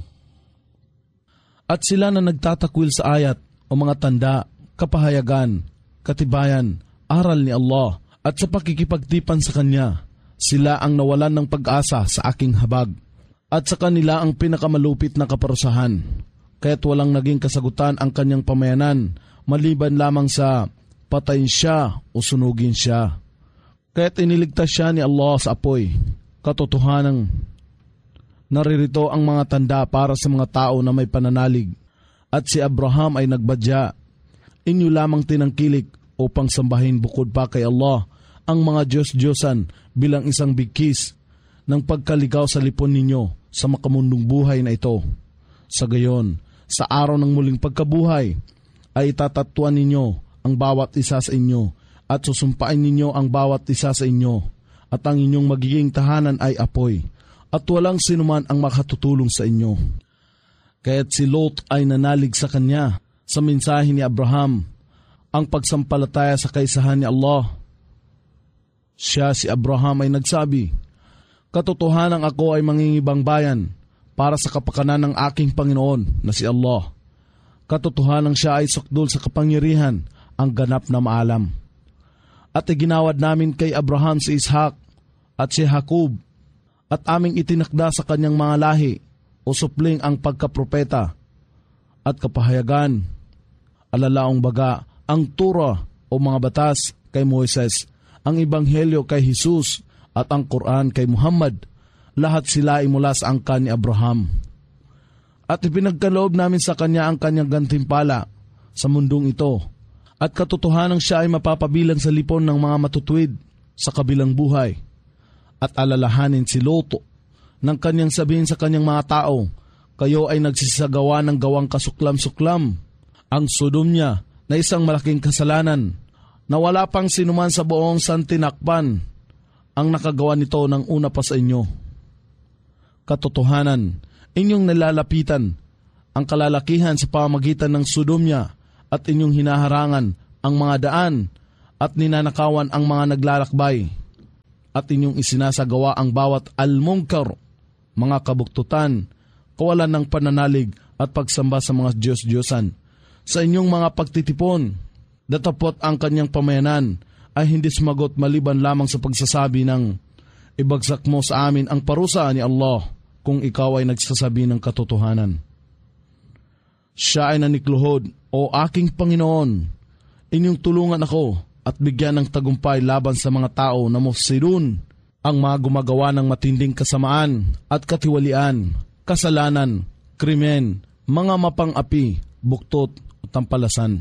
At sila na nagtatakwil sa ayat o mga tanda, kapahayagan, katibayan, aral ni Allah, at sa pakikipagtipan sa Kanya, sila ang nawalan ng pag-asa sa aking habag, at sa kanila ang pinakamalupit na kaparusahan. Kaya't walang naging kasagutan ang kanyang pamayanan, maliban lamang sa patayin siya o sunugin siya. Kaya't iniligtas siya ni Allah sa apoy. Katotohanang naririto ang mga tanda para sa mga tao na may pananalig, at si Abraham ay nagbadya. Inyo lamang tinangkilik upang sambahin bukod pa kay Allah ang mga Diyos-Diyosan bilang isang bigkis ng pagkaligaw sa lipon ninyo sa makamundong buhay na ito. Sa gayon, sa araw ng muling pagkabuhay, ay itatatuan ninyo ang bawat isa sa inyo, at susumpain ninyo ang bawat isa sa inyo, at ang inyong magiging tahanan ay apoy, at walang sinuman ang makatutulong sa inyo. Kaya't si Lot ay nanalig sa kanya sa mensahe ni Abraham, ang pagsampalataya sa kaisahan ni Allah. Siya, si Abraham, ay nagsabi, katotohanan ako ay mangingibang bayan para sa kapakanan ng aking Panginoon na si Allah. Katotohanan siya ay sukdol sa kapangyarihan, ang ganap na maalam. At iginawad namin kay Abraham si Ishak at si Jacob, at aming itinakda sa kanyang mga lahi o supling ang pagkapropeta at kapahayagan, alalaong baga ang Torah o mga batas kay Moises, ang Ebanghelyo kay Jesus, at ang Quran kay Muhammad. Lahat sila ay mula sa angkan ni Abraham. At ipinagkaloob namin sa kanya ang kanyang gantimpala sa mundong ito, at katotohanan siya ay mapapabilang sa lipon ng mga matutuwid sa kabilang buhay. At alalahanin si Lot nang kanyang sabihin sa kanyang mga tao, kayo ay nagsisagawa ng gawang kasuklam-suklam. Ang Sodom niya na isang malaking kasalanan, na wala pang sinuman sa buong santinakpan ang nakagawa nito ng una pa sa inyo. Katotohanan, inyong nalalapitan ang kalalakihan sa pamagitan ng Sodomya at inyong hinaharangan ang mga daan at ninanakawan ang mga naglalakbay at inyong isinasagawa ang bawat almungkar, mga kabuktutan, kawalan ng pananalig at pagsamba sa mga Diyos-Diyosan. Sa inyong mga pagtitipon, datapot ang kanyang pamayanan ay hindi sumagot maliban lamang sa pagsasabi ng, ibagsak mo sa amin ang parusa ni Allah kung ikaw ay nagsasabi ng katotohanan. Siya ay nanikluhod, o aking Panginoon, inyong tulungan ako at bigyan ng tagumpay laban sa mga tao na mufsidun, ang mga gumagawa ng matinding kasamaan at katiwalian, kasalanan, krimen, mga mapang-api, buktot o tampalasan.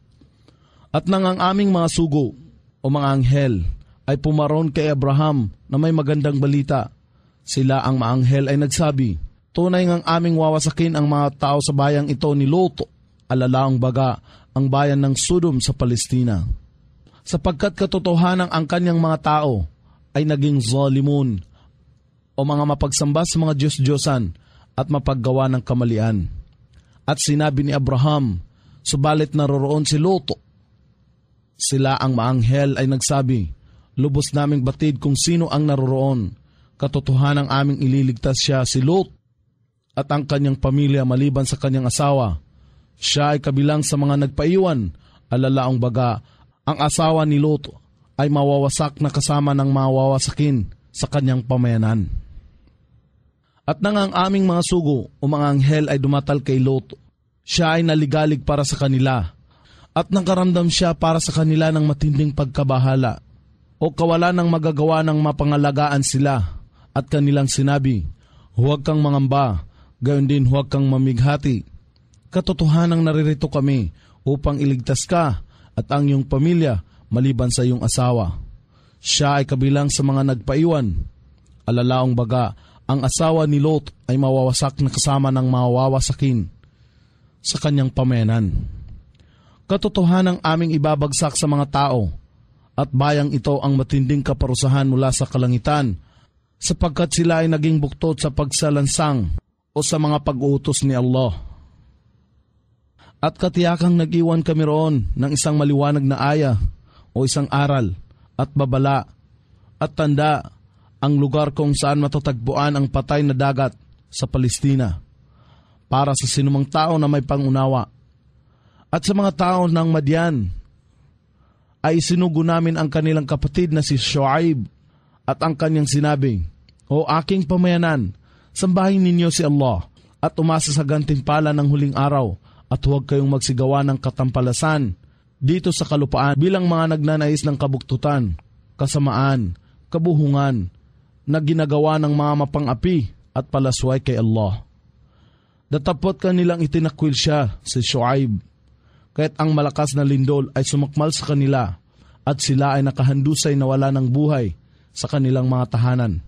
At nang ang aming mga sugo o mga anghel ay pumaron kay Abraham na may magandang balita, sila ang maanghel ay nagsabi, tunay ngang aming wawasakin ang mga tao sa bayang ito ni Lot, alalaang baga ang bayan ng Sodom sa Palestina. Sapagkat katotohanan ang kanyang mga tao ay naging zalimun o mga mapagsamba sa mga Diyos-Diyosan at mapaggawa ng kamalian. At sinabi ni Abraham, subalit naroroon si Lot. Sila ang maanghel ay nagsabi, lubos naming batid kung sino ang naroroon. Katotohanan ang aming ililigtas siya si Lot at ang kanyang pamilya maliban sa kanyang asawa. Siya ay kabilang sa mga nagpaiwan, alalaong baga, ang asawa ni Lot ay mawawasak na kasama ng mawawasakin sa kanyang pamayanan. At nang ang aming mga sugo o mga anghel ay dumatal kay Lot, siya ay naligalig para sa kanila at nakaramdam siya para sa kanila ng matinding pagkabahala o kawalan ng magagawa ng mapangalagaan sila at kanilang sinabi, huwag kang mangamba, gayon din huwag kang mamighati. Katotohanang naririto kami upang iligtas ka at ang iyong pamilya maliban sa iyong asawa. Siya ay kabilang sa mga nagpaiwan. Alalaong baga, ang asawa ni Lot ay mawawasak na kasama ng mawawasakin sa kanyang pamayanan. Katotohanang aming ibabagsak sa mga tao at bayang ito ang matinding kaparusahan mula sa kalangitan sapagkat sila ay naging buktot sa pagsalansang o sa mga pag-uutos ni Allah. At katiyakang nag-iwan kami roon ng isang maliwanag na aya o isang aral at babala at tanda ang lugar kung saan matatagpuan ang patay na dagat sa Palestina para sa sinumang tao na may pangunawa. At sa mga tao ng Madian ay sinugo namin ang kanilang kapatid na si Shuaib at ang kanyang sinabi, o aking pamayanan, sambahin ninyo si Allah at umasa sa gantimpala ng huling araw at huwag kayong magsigawa ng katampalasan dito sa kalupaan bilang mga nagnanais ng kabuktutan, kasamaan, kabuhungan na ginagawa ng mga mapang-api at palasway kay Allah. Datapot kanilang itinakwil siya, si Shuaib, kaya't ang malakas na lindol ay sumakmal sa kanila at sila ay nakahandusay na wala ng buhay sa kanilang mga tahanan.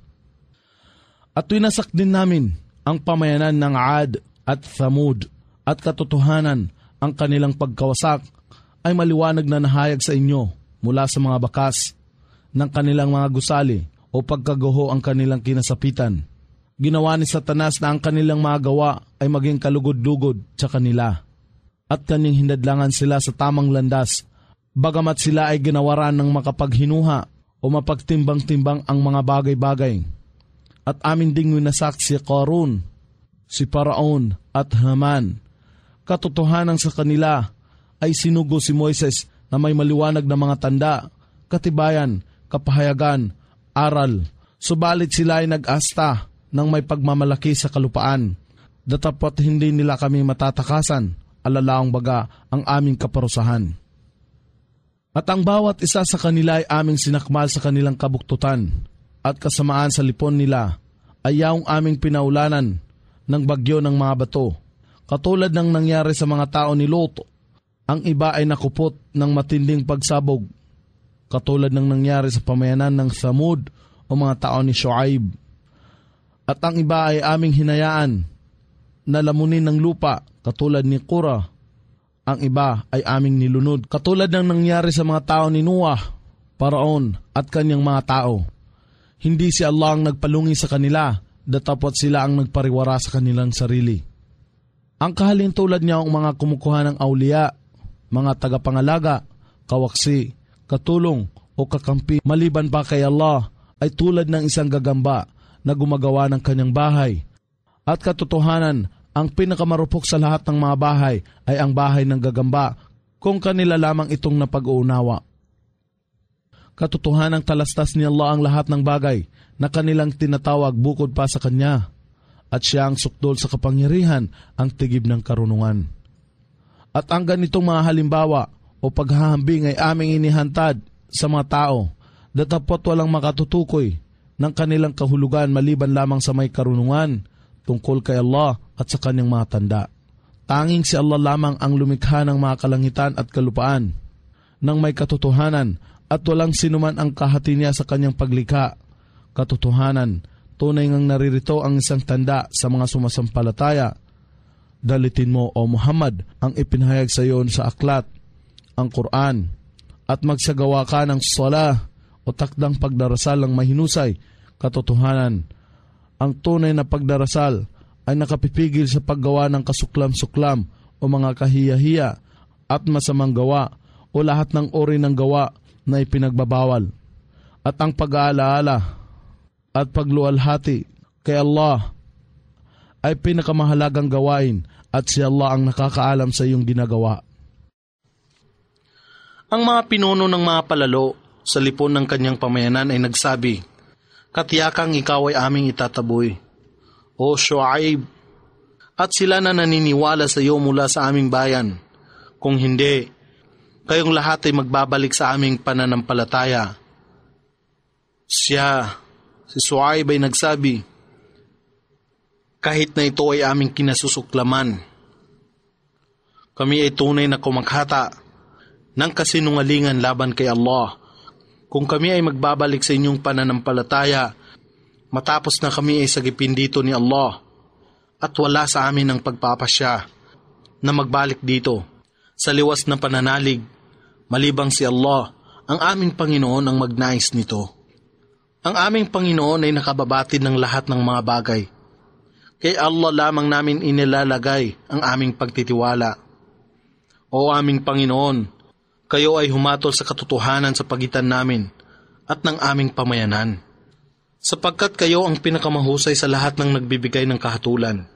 At winasak din namin ang pamayanan ng Ad at Thamud at katotohanan ang kanilang pagkawasak ay maliwanag na nahayag sa inyo mula sa mga bakas ng kanilang mga gusali o pagkaguho ang kanilang kinasapitan. Ginawa ni Satanas na ang kanilang mga gawa ay maging kalugod-lugod sa kanila at kanyang hinadlangan sila sa tamang landas bagamat sila ay ginawaran ng makapaghinuha o mapagtimbang-timbang ang mga bagay-bagay. At amin ding winasak si Qarun, si Paraon at Haman. Katotohanan sa kanila ay sinugo si Moises na may maliwanag na mga tanda, katibayan, kapahayagan, aral. Subalit sila ay nag-asta ng may pagmamalaki sa kalupaan. Datapot hindi nila kami matatakasan, alalaong baga ang aming kaparusahan. At ang bawat isa sa kanila ay aming sinakmal sa kanilang kabuktutan at kasamaan sa lipon nila ay yaong aming pinaulanan ng bagyo ng mga bato. Katulad ng nangyari sa mga tao ni Lot, ang iba ay nakupot ng matinding pagsabog. Katulad ng nangyari sa pamayanan ng Thamud o mga tao ni Shuaib. At ang iba ay aming hinayaan na lamunin ng lupa katulad ni Qura. Ang iba ay aming nilunod katulad ng nangyari sa mga tao ni Noah, Paraon at kanyang mga tao. Hindi si Allah ang nagpalungi sa kanila, datapot sila ang nagpariwara sa kanilang sarili. Ang kahalintulad niya ang mga kumukuha ng awliya mga tagapangalaga, kawaksi, katulong o kakampi maliban pa kay Allah ay tulad ng isang gagamba na gumagawa ng kanyang bahay. At katotohanan, ang pinakamarupok sa lahat ng mga bahay ay ang bahay ng gagamba kung kanila lamang itong napag-uunawa. Katotohanang talastas ni Allah ang lahat ng bagay na kanilang tinatawag bukod pa sa Kanya, at Siya ang sukdol sa kapangyarihan, ang tigib ng karunungan. At ang ganitong mga halimbawa o paghahambing ay aming inihantad sa mga tao, datapot walang makatutukoy ng kanilang kahulugan maliban lamang sa may karunungan tungkol kay Allah at sa Kanyang mga tanda. Tanging si Allah lamang ang lumikha ng mga kalangitan at kalupaan ng may katotohanan, at walang sinuman ang kahati niya sa Kanyang paglikha. Katotohanan, tunay ngang naririto ang isang tanda sa mga sumasampalataya. Dalitin mo, O Muhammad, ang ipinahayag sa iyo sa aklat, ang Quran, at magsagawa ka ng salah o takdang pagdarasal ng mahinusay. Katotohanan, ang tunay na pagdarasal ay nakapipigil sa paggawa ng kasuklam-suklam o mga kahiya-hiya at masamang gawa o lahat ng uri ng gawa na ipinagbabawal. At ang pag-aalaala at pagluwalhati kay Allah ay pinakamahalagang gawain, at si Allah ang nakakaalam sa iyong ginagawa. Ang mga pinuno ng mga palalo sa lipon ng kanyang pamayanan ay nagsabi, "Katiyakang ikaw ay aming itataboy, O Shuaib, at sila na naniniwala sa iyo mula sa aming bayan. Kung hindi, kayong lahat ay magbabalik sa aming pananampalataya." Si Shuaib ay nagsabi, "Kahit na ito ay aming kinasusuklaman, kami ay tunay na kumaghata ng kasinungalingan laban kay Allah. Kung kami ay magbabalik sa inyong pananampalataya, matapos na kami ay sagipin dito ni Allah, at wala sa amin ang pagpapasya na magbalik dito sa liwas na pananalig, malibang si Allah, ang aming Panginoon, ang magnais nito. Ang aming Panginoon ay nakababatid ng lahat ng mga bagay. Kay Allah lamang namin inilalagay ang aming pagtitiwala. O aming Panginoon, kayo ay humatol sa katotohanan sa pagitan namin at ng aming pamayanan, sapagkat kayo ang pinakamahusay sa lahat ng nagbibigay ng kahatulan."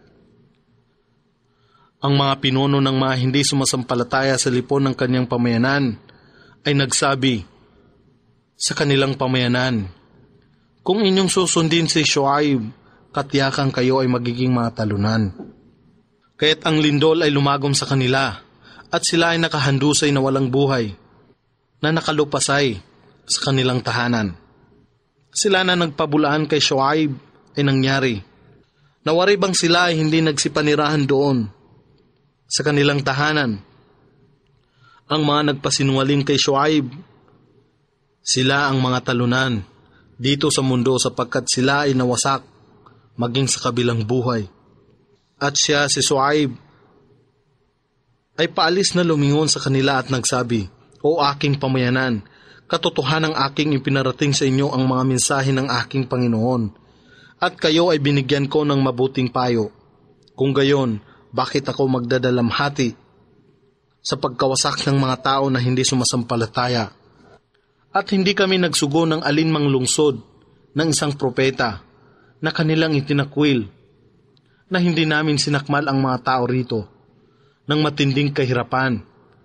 Ang mga pinuno ng mga hindi sumasampalataya sa lipon ng kanyang pamayanan ay nagsabi sa kanilang pamayanan, "Kung inyong susundin si Shuaib, katiyakang kayo ay magiging mga talunan." Kaya't ang lindol ay lumagom sa kanila, at sila ay nakahandusay na walang buhay, na nakalupasay sa kanilang tahanan. Sila na nagpabulaan kay Shuaib ay nangyari. Nawari bang sila ay hindi nagsipanirahan doon sa kanilang tahanan? Ang mga nagpasinungaling kay Shuaib, sila ang mga talunan dito sa mundo, sapagkat sila ay nawasak maging sa kabilang buhay. At si Shuaib ay paalis na lumingon sa kanila at nagsabi, "O aking pamayanan, katotohanang aking ipinarating sa inyo ang mga mensahe ng aking Panginoon, at kayo ay binigyan ko ng mabuting payo. Kung gayon, bakit ako magdadalamhati sa pagkawasak ng mga tao na hindi sumasampalataya? At hindi kami nagsugo ng alinmang lungsod ng isang propeta na kanilang itinakwil, na hindi namin sinakmal ang mga tao rito ng matinding kahirapan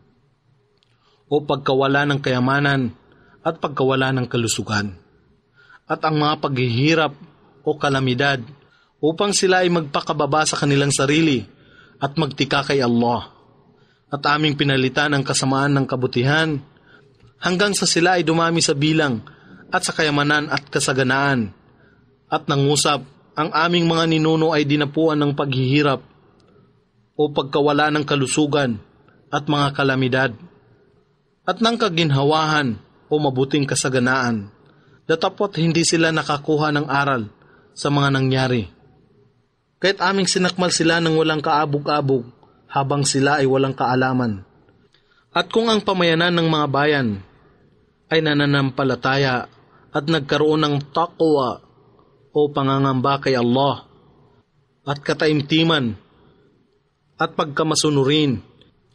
o pagkawala ng kayamanan at pagkawala ng kalusugan, at ang mga paghihirap o kalamidad, upang sila ay magpakababa sa kanilang sarili at magtika kay Allah. At aming pinalitan ang kasamaan ng kabutihan, hanggang sa sila ay dumami sa bilang at sa kayamanan at kasaganaan, at nangusap ang aming mga ninuno ay dinapuan ng paghihirap o pagkawala ng kalusugan at mga kalamidad, at ng kaginhawahan o mabuting kasaganaan, datapot hindi sila nakakuha ng aral sa mga nangyari. Kahit aming sinakmal sila ng walang kaabog-abog, habang sila ay walang kaalaman. At kung ang pamayanan ng mga bayan ay nananampalataya at nagkaroon ng taqwa o pangangamba kay Allah, at kataimtiman at pagkamasunurin,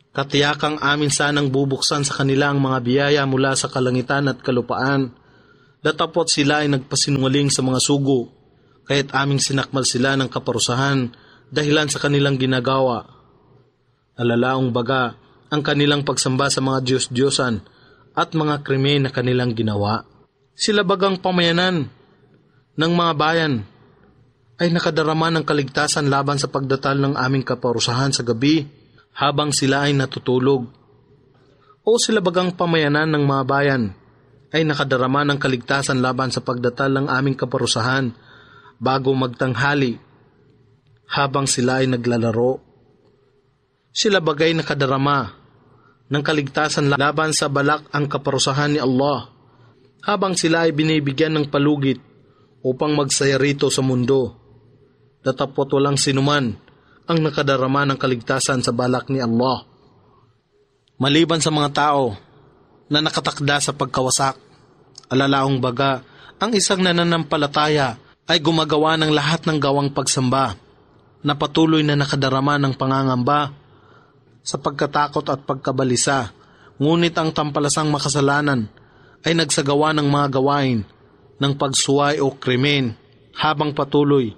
Katiyakang amin sanang bubuksan sa kanila ang mga biyaya mula sa kalangitan at kalupaan. Datapot sila ay nagpasinungaling sa mga sugo, kaya't aming sinakmal sila ng kaparusahan dahilan sa kanilang ginagawa. Alalaong baga ang kanilang pagsamba sa mga Diyos-Diyosan at mga krimen na kanilang ginawa. Sila bagang pamayanan ng mga bayan ay nakadarama ng kaligtasan laban sa pagdatal ng aming kaparusahan sa gabi habang sila ay natutulog. O sila bagang pamayanan ng mga bayan ay nakadarama ng kaligtasan laban sa pagdatal ng aming kaparusahan bago magtanghali habang sila ay naglalaro. Sila bagay nakadarama ng kaligtasan laban sa balak ang kaparusahan ni Allah habang sila ay binibigyan ng palugit upang magsaya rito sa mundo. Datapot walang sinuman ang nakadarama ng kaligtasan sa balak ni Allah, maliban sa mga tao na nakatakda sa pagkawasak. Alalaong baga, ang isang nananampalataya ay gumagawa ng lahat ng gawang pagsamba na patuloy na nakadarama ng pangangamba sa pagkatakot at pagkabalisa, ngunit ang tampalasang makasalanan ay nagsagawa ng mga gawain ng pagsuway o krimen habang patuloy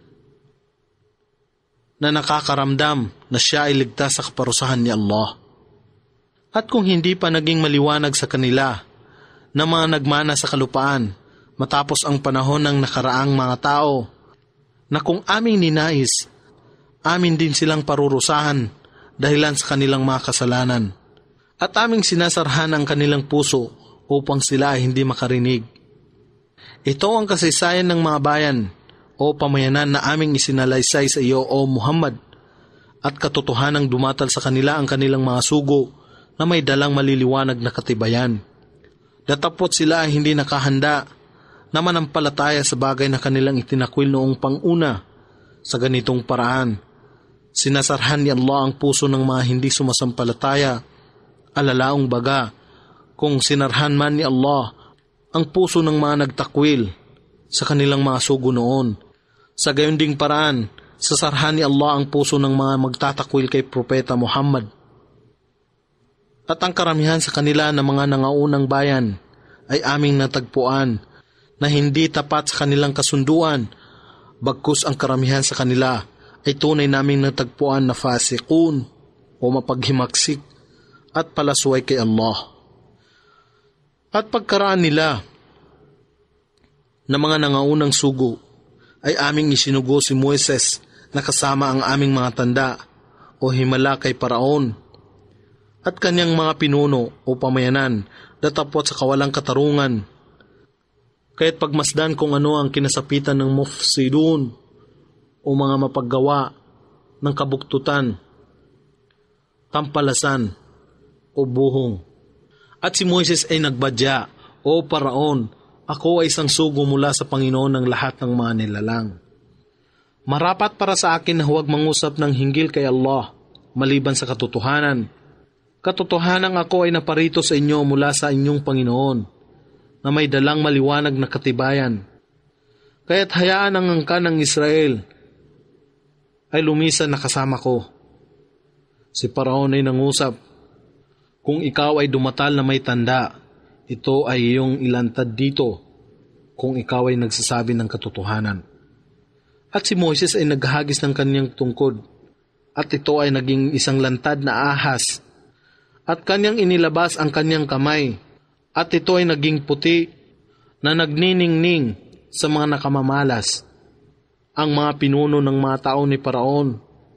na nakakaramdam na siya ay ligtas sa kaparusahan ni Allah. At kung hindi pa naging maliwanag sa kanila na mga nagmana sa kalupaan matapos ang panahon ng nakaraang mga tao, na kung aming ninais, amin din silang parurusahan dahilan sa kanilang mga kasalanan, at aming sinasarhan ang kanilang puso upang sila ay hindi makarinig. Ito ang kasaysayan ng mga bayan o pamayanan na aming isinalaysay sa iyo, O Muhammad, at katotohanang dumatal sa kanila ang kanilang mga sugo na may dalang maliliwanag na katibayan. Datapot sila ay hindi nakahanda na manampalataya sa bagay na kanilang itinakwil noong panguna. Sa ganitong paraan, sinasarhan ni Allah ang puso ng mga hindi sumasampalataya. Alalaong baga, kung sinarhan man ni Allah ang puso ng mga nagtakwil sa kanilang mga sugo noon, sa gayon ding paraan, sasarhan ni Allah ang puso ng mga magtatakwil kay Propeta Muhammad. At ang karamihan sa kanila na mga nangaunang bayan ay aming natagpuan na hindi tapat sa kanilang kasunduan, bagkus ang karamihan sa kanila ay tunay naming natagpuan na fasikun o mapaghimaksik at palasway kay Allah. At pagkaraan nila na mga nangaunang sugo ay aming isinugo si Moises na kasama ang aming mga tanda o himala kay Paraon at kanyang mga pinuno o pamayanan, datapot sa kawalang katarungan. Kaya't pagmasdan kung ano ang kinasapitan ng mufsidun o mga mapaggawa ng kabuktutan, tampalasan o buhong. At si Moises ay nagbadya, O Paraon, ako ay isang sugo mula sa Panginoon ng lahat ng mga nilalang. Marapat para sa akin na huwag mangusap ng hinggil kay Allah, maliban sa katotohanan. Katotohanan ako ay naparito sa inyo mula sa inyong Panginoon, na may dalang maliwanag na katibayan. Kaya't hayaan ang angkan ng Israel ay lumisan na kasama ko. Si Paraon ay nangusap, kung ikaw ay dumatal na may tanda, ito ay iyong ilantad dito kung ikaw ay nagsasabi ng katotohanan. At si Moises ay naghagis ng kanyang tungkod, at ito ay naging isang lantad na ahas, at kanyang inilabas ang kanyang kamay, at ito ay naging puti na nagniningning sa mga nakamamalas. Ang mga pinuno ng mga tao ni Paraon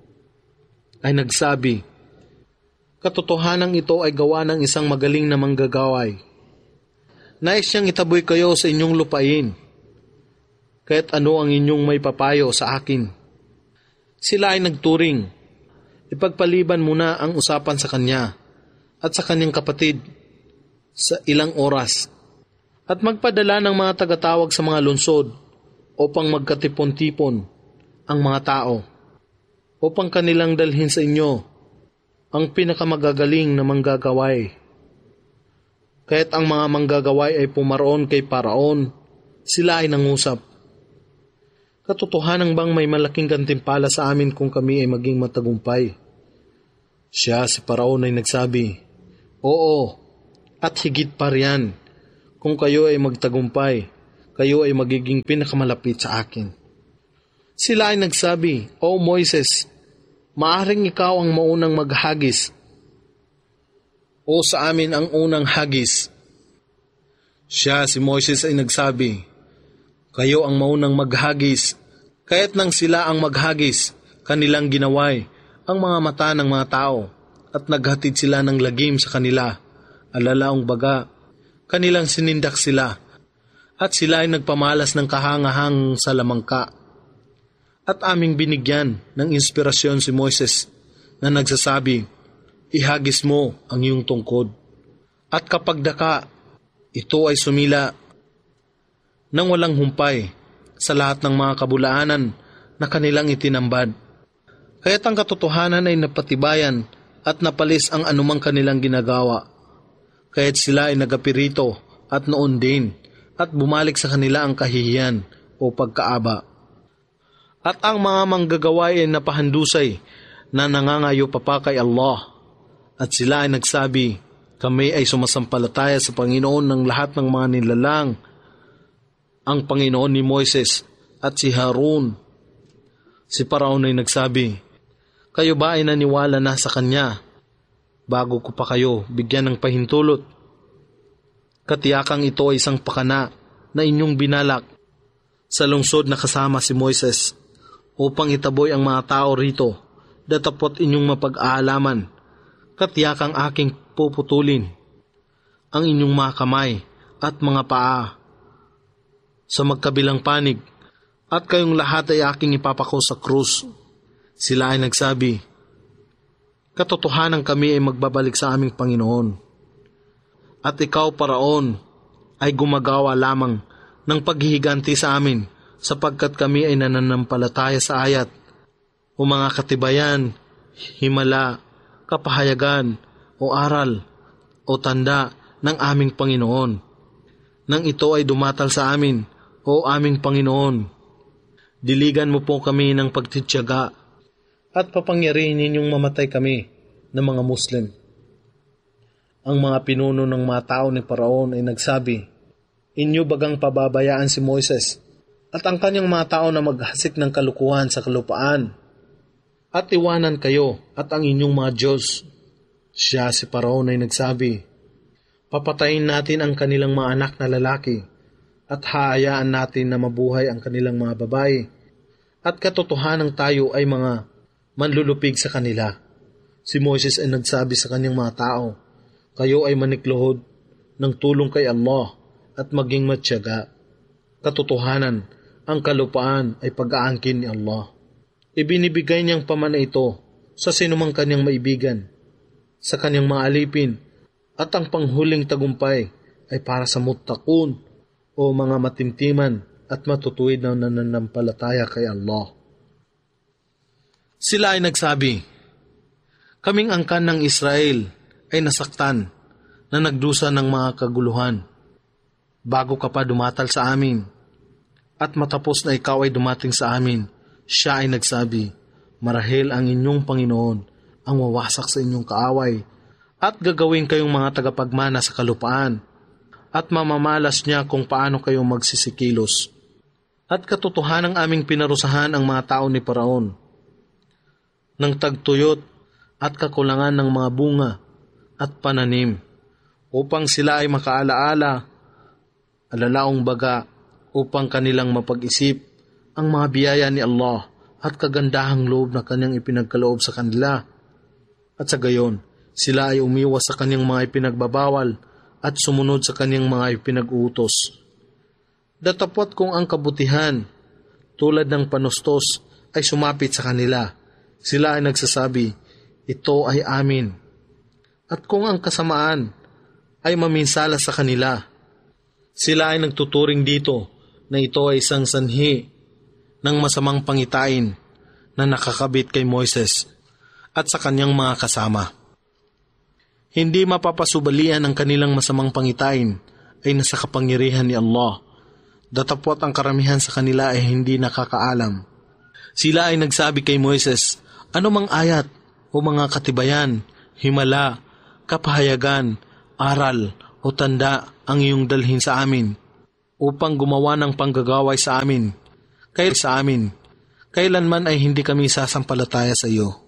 ay nagsabi, katotohanang ito ay gawa ng isang magaling na manggagaway. Nais niyang itaboy kayo sa inyong lupain, kaya't ano ang inyong may papayo sa akin? Sila ay nagturing, ipagpaliban muna ang usapan sa kanya at sa kanyang kapatid sa ilang oras, at magpadala ng mga tagatawag sa mga lungsod upang magkatipon-tipon ang mga tao, upang kanilang dalhin sa inyo ang pinakamagagaling na manggagaway. Kaya't ang mga manggagaway ay pumaroon kay Paraon, sila ay nangusap, katotohanan bang may malaking gantimpala sa amin kung kami ay maging matagumpay? Siya si Paraon ay nagsabi, "Oo, at higit pa riyan, kung kayo ay magtagumpay, kayo ay magiging pinakamalapit sa akin." Sila ay nagsabi, "O Moises, maaring ikaw ang maunang maghagis, o sa amin ang unang hagis." Siya si Moises ay nagsabi, "Kayo ang maunang maghagis." Kaya't nang sila ang maghagis, kanilang ginaway ang mga mata ng mga tao at naghatid sila ng lagim sa kanila. Alalaong baga, kanilang sinindak sila at sila ay nagpamalas ng kahangahang sa lamangka. At aming binigyan ng inspirasyon si Moises na nagsasabi, "Ihagis mo ang iyong tungkod." At kapag daka, ito ay sumila nang walang humpay sa lahat ng mga kabulaanan na kanilang itinambad. Kaya't ang katotohanan ay napatibayan at napalis ang anumang kanilang ginagawa. Kaya't sila ay nagapirito at noon din at bumalik sa kanila ang kahihiyan o pagkaaba. At ang mga manggagawa ay napahandusay na nangangayo pa kay Allah. At sila ay nagsabi, "Kami ay sumasampalataya sa Panginoon ng lahat ng mga nilalang, ang Panginoon ni Moises at si Harun." Si Paraon ay nagsabi, "Kayo ba ay naniwala na sa kanya bago ko pa kayo bigyan ng pahintulot? Katiyakang ito ay isang pakana na inyong binalak sa lungsod na kasama si Moises upang itaboy ang mga tao rito, datapot inyong mapag-aalaman. Katiyakang aking puputulin ang inyong mga kamay at mga paa sa magkabilang panig, at kayong lahat ay aking ipapako sa krus." Sila ay nagsabi, "Katotohanan kami ay magbabalik sa aming Panginoon. At ikaw, Paraon, ay gumagawa lamang ng paghihiganti sa amin sapagkat kami ay nananampalataya sa ayat o mga katibayan, himala, kapahayagan o aral o tanda ng aming Panginoon. Nang ito ay dumatal sa amin, o aming Panginoon, diligan mo po kami ng pagtitiyaga at papangyarihin ninyong mamatay kami ng mga Muslim." Ang mga pinuno ng mga tao ni Paraon ay nagsabi, "Inyo bagang pababayaan si Moises at ang kanyang mga tao na maghasik ng kalukuhan sa kalupaan at iwanan kayo at ang inyong mga Diyos?" Siya si Paraon ay nagsabi, "Papatayin natin ang kanilang mga anak na lalaki at haayaan natin na mabuhay ang kanilang mga babae, at katotohanan tayo ay mga manlulupig sa kanila." Si Moises ay nagsabi sa kanyang mga tao, "Kayo ay manikluhod ng tulong kay Allah at maging matyaga. Katotohanan, ang kalupaan ay pag-aangkin ni Allah. Ibinibigay niyang pamana ito sa sinumang kanyang maibigan, sa kanyang mga alipin, at ang panghuling tagumpay ay para sa muttaqun o mga matimtiman at matutuwid na nananampalataya kay Allah." Sila ay nagsabi, "Kaming angkan ng Israel ay nasaktan na nagdusa ng mga kaguluhan bago ka pa dumatal sa amin, at matapos na ikaw ay dumating sa amin." Siya ay nagsabi, "Marahil ang inyong Panginoon ang wawasak sa inyong kaaway at gagawin kayong mga tagapagmana sa kalupaan, at mamamalas niya kung paano kayo magsisikilos. At katotohanang aming pinarusahan ang mga tao ni Paraon ng tagtuyot at kakulangan ng mga bunga at pananim, upang sila ay makaalaala, alalaong baga, upang kanilang mapag-isip ang mga biyaya ni Allah at kagandahang loob na kanyang ipinagkaloob sa kanila. At sa gayon, sila ay umiwas sa kanyang mga ipinagbabawal at sumunod sa kanyang mga ipinag-uutos. Datapot kung ang kabutihan, tulad ng panustos, ay sumapit sa kanila, sila ay nagsasabi, "Ito ay amin." At kung ang kasamaan ay maminsala sa kanila, sila ay nagtuturing dito na ito ay isang sanhi ng masamang pangitain na nakakabit kay Moises at sa kanyang mga kasama. Hindi mapapasubalian ang kanilang masamang pangitain ay nasa kapangyarihan ni Allah. Datapot ang karamihan sa kanila ay hindi nakakaalam. Sila ay nagsabi kay Moises, "Ano mang ayat o mga katibayan, himala, kapahayagan, aral o tanda ang iyong dalhin sa amin upang gumawa ng panggagaway sa amin. Kailanman ay hindi kami sasampalataya sa iyo.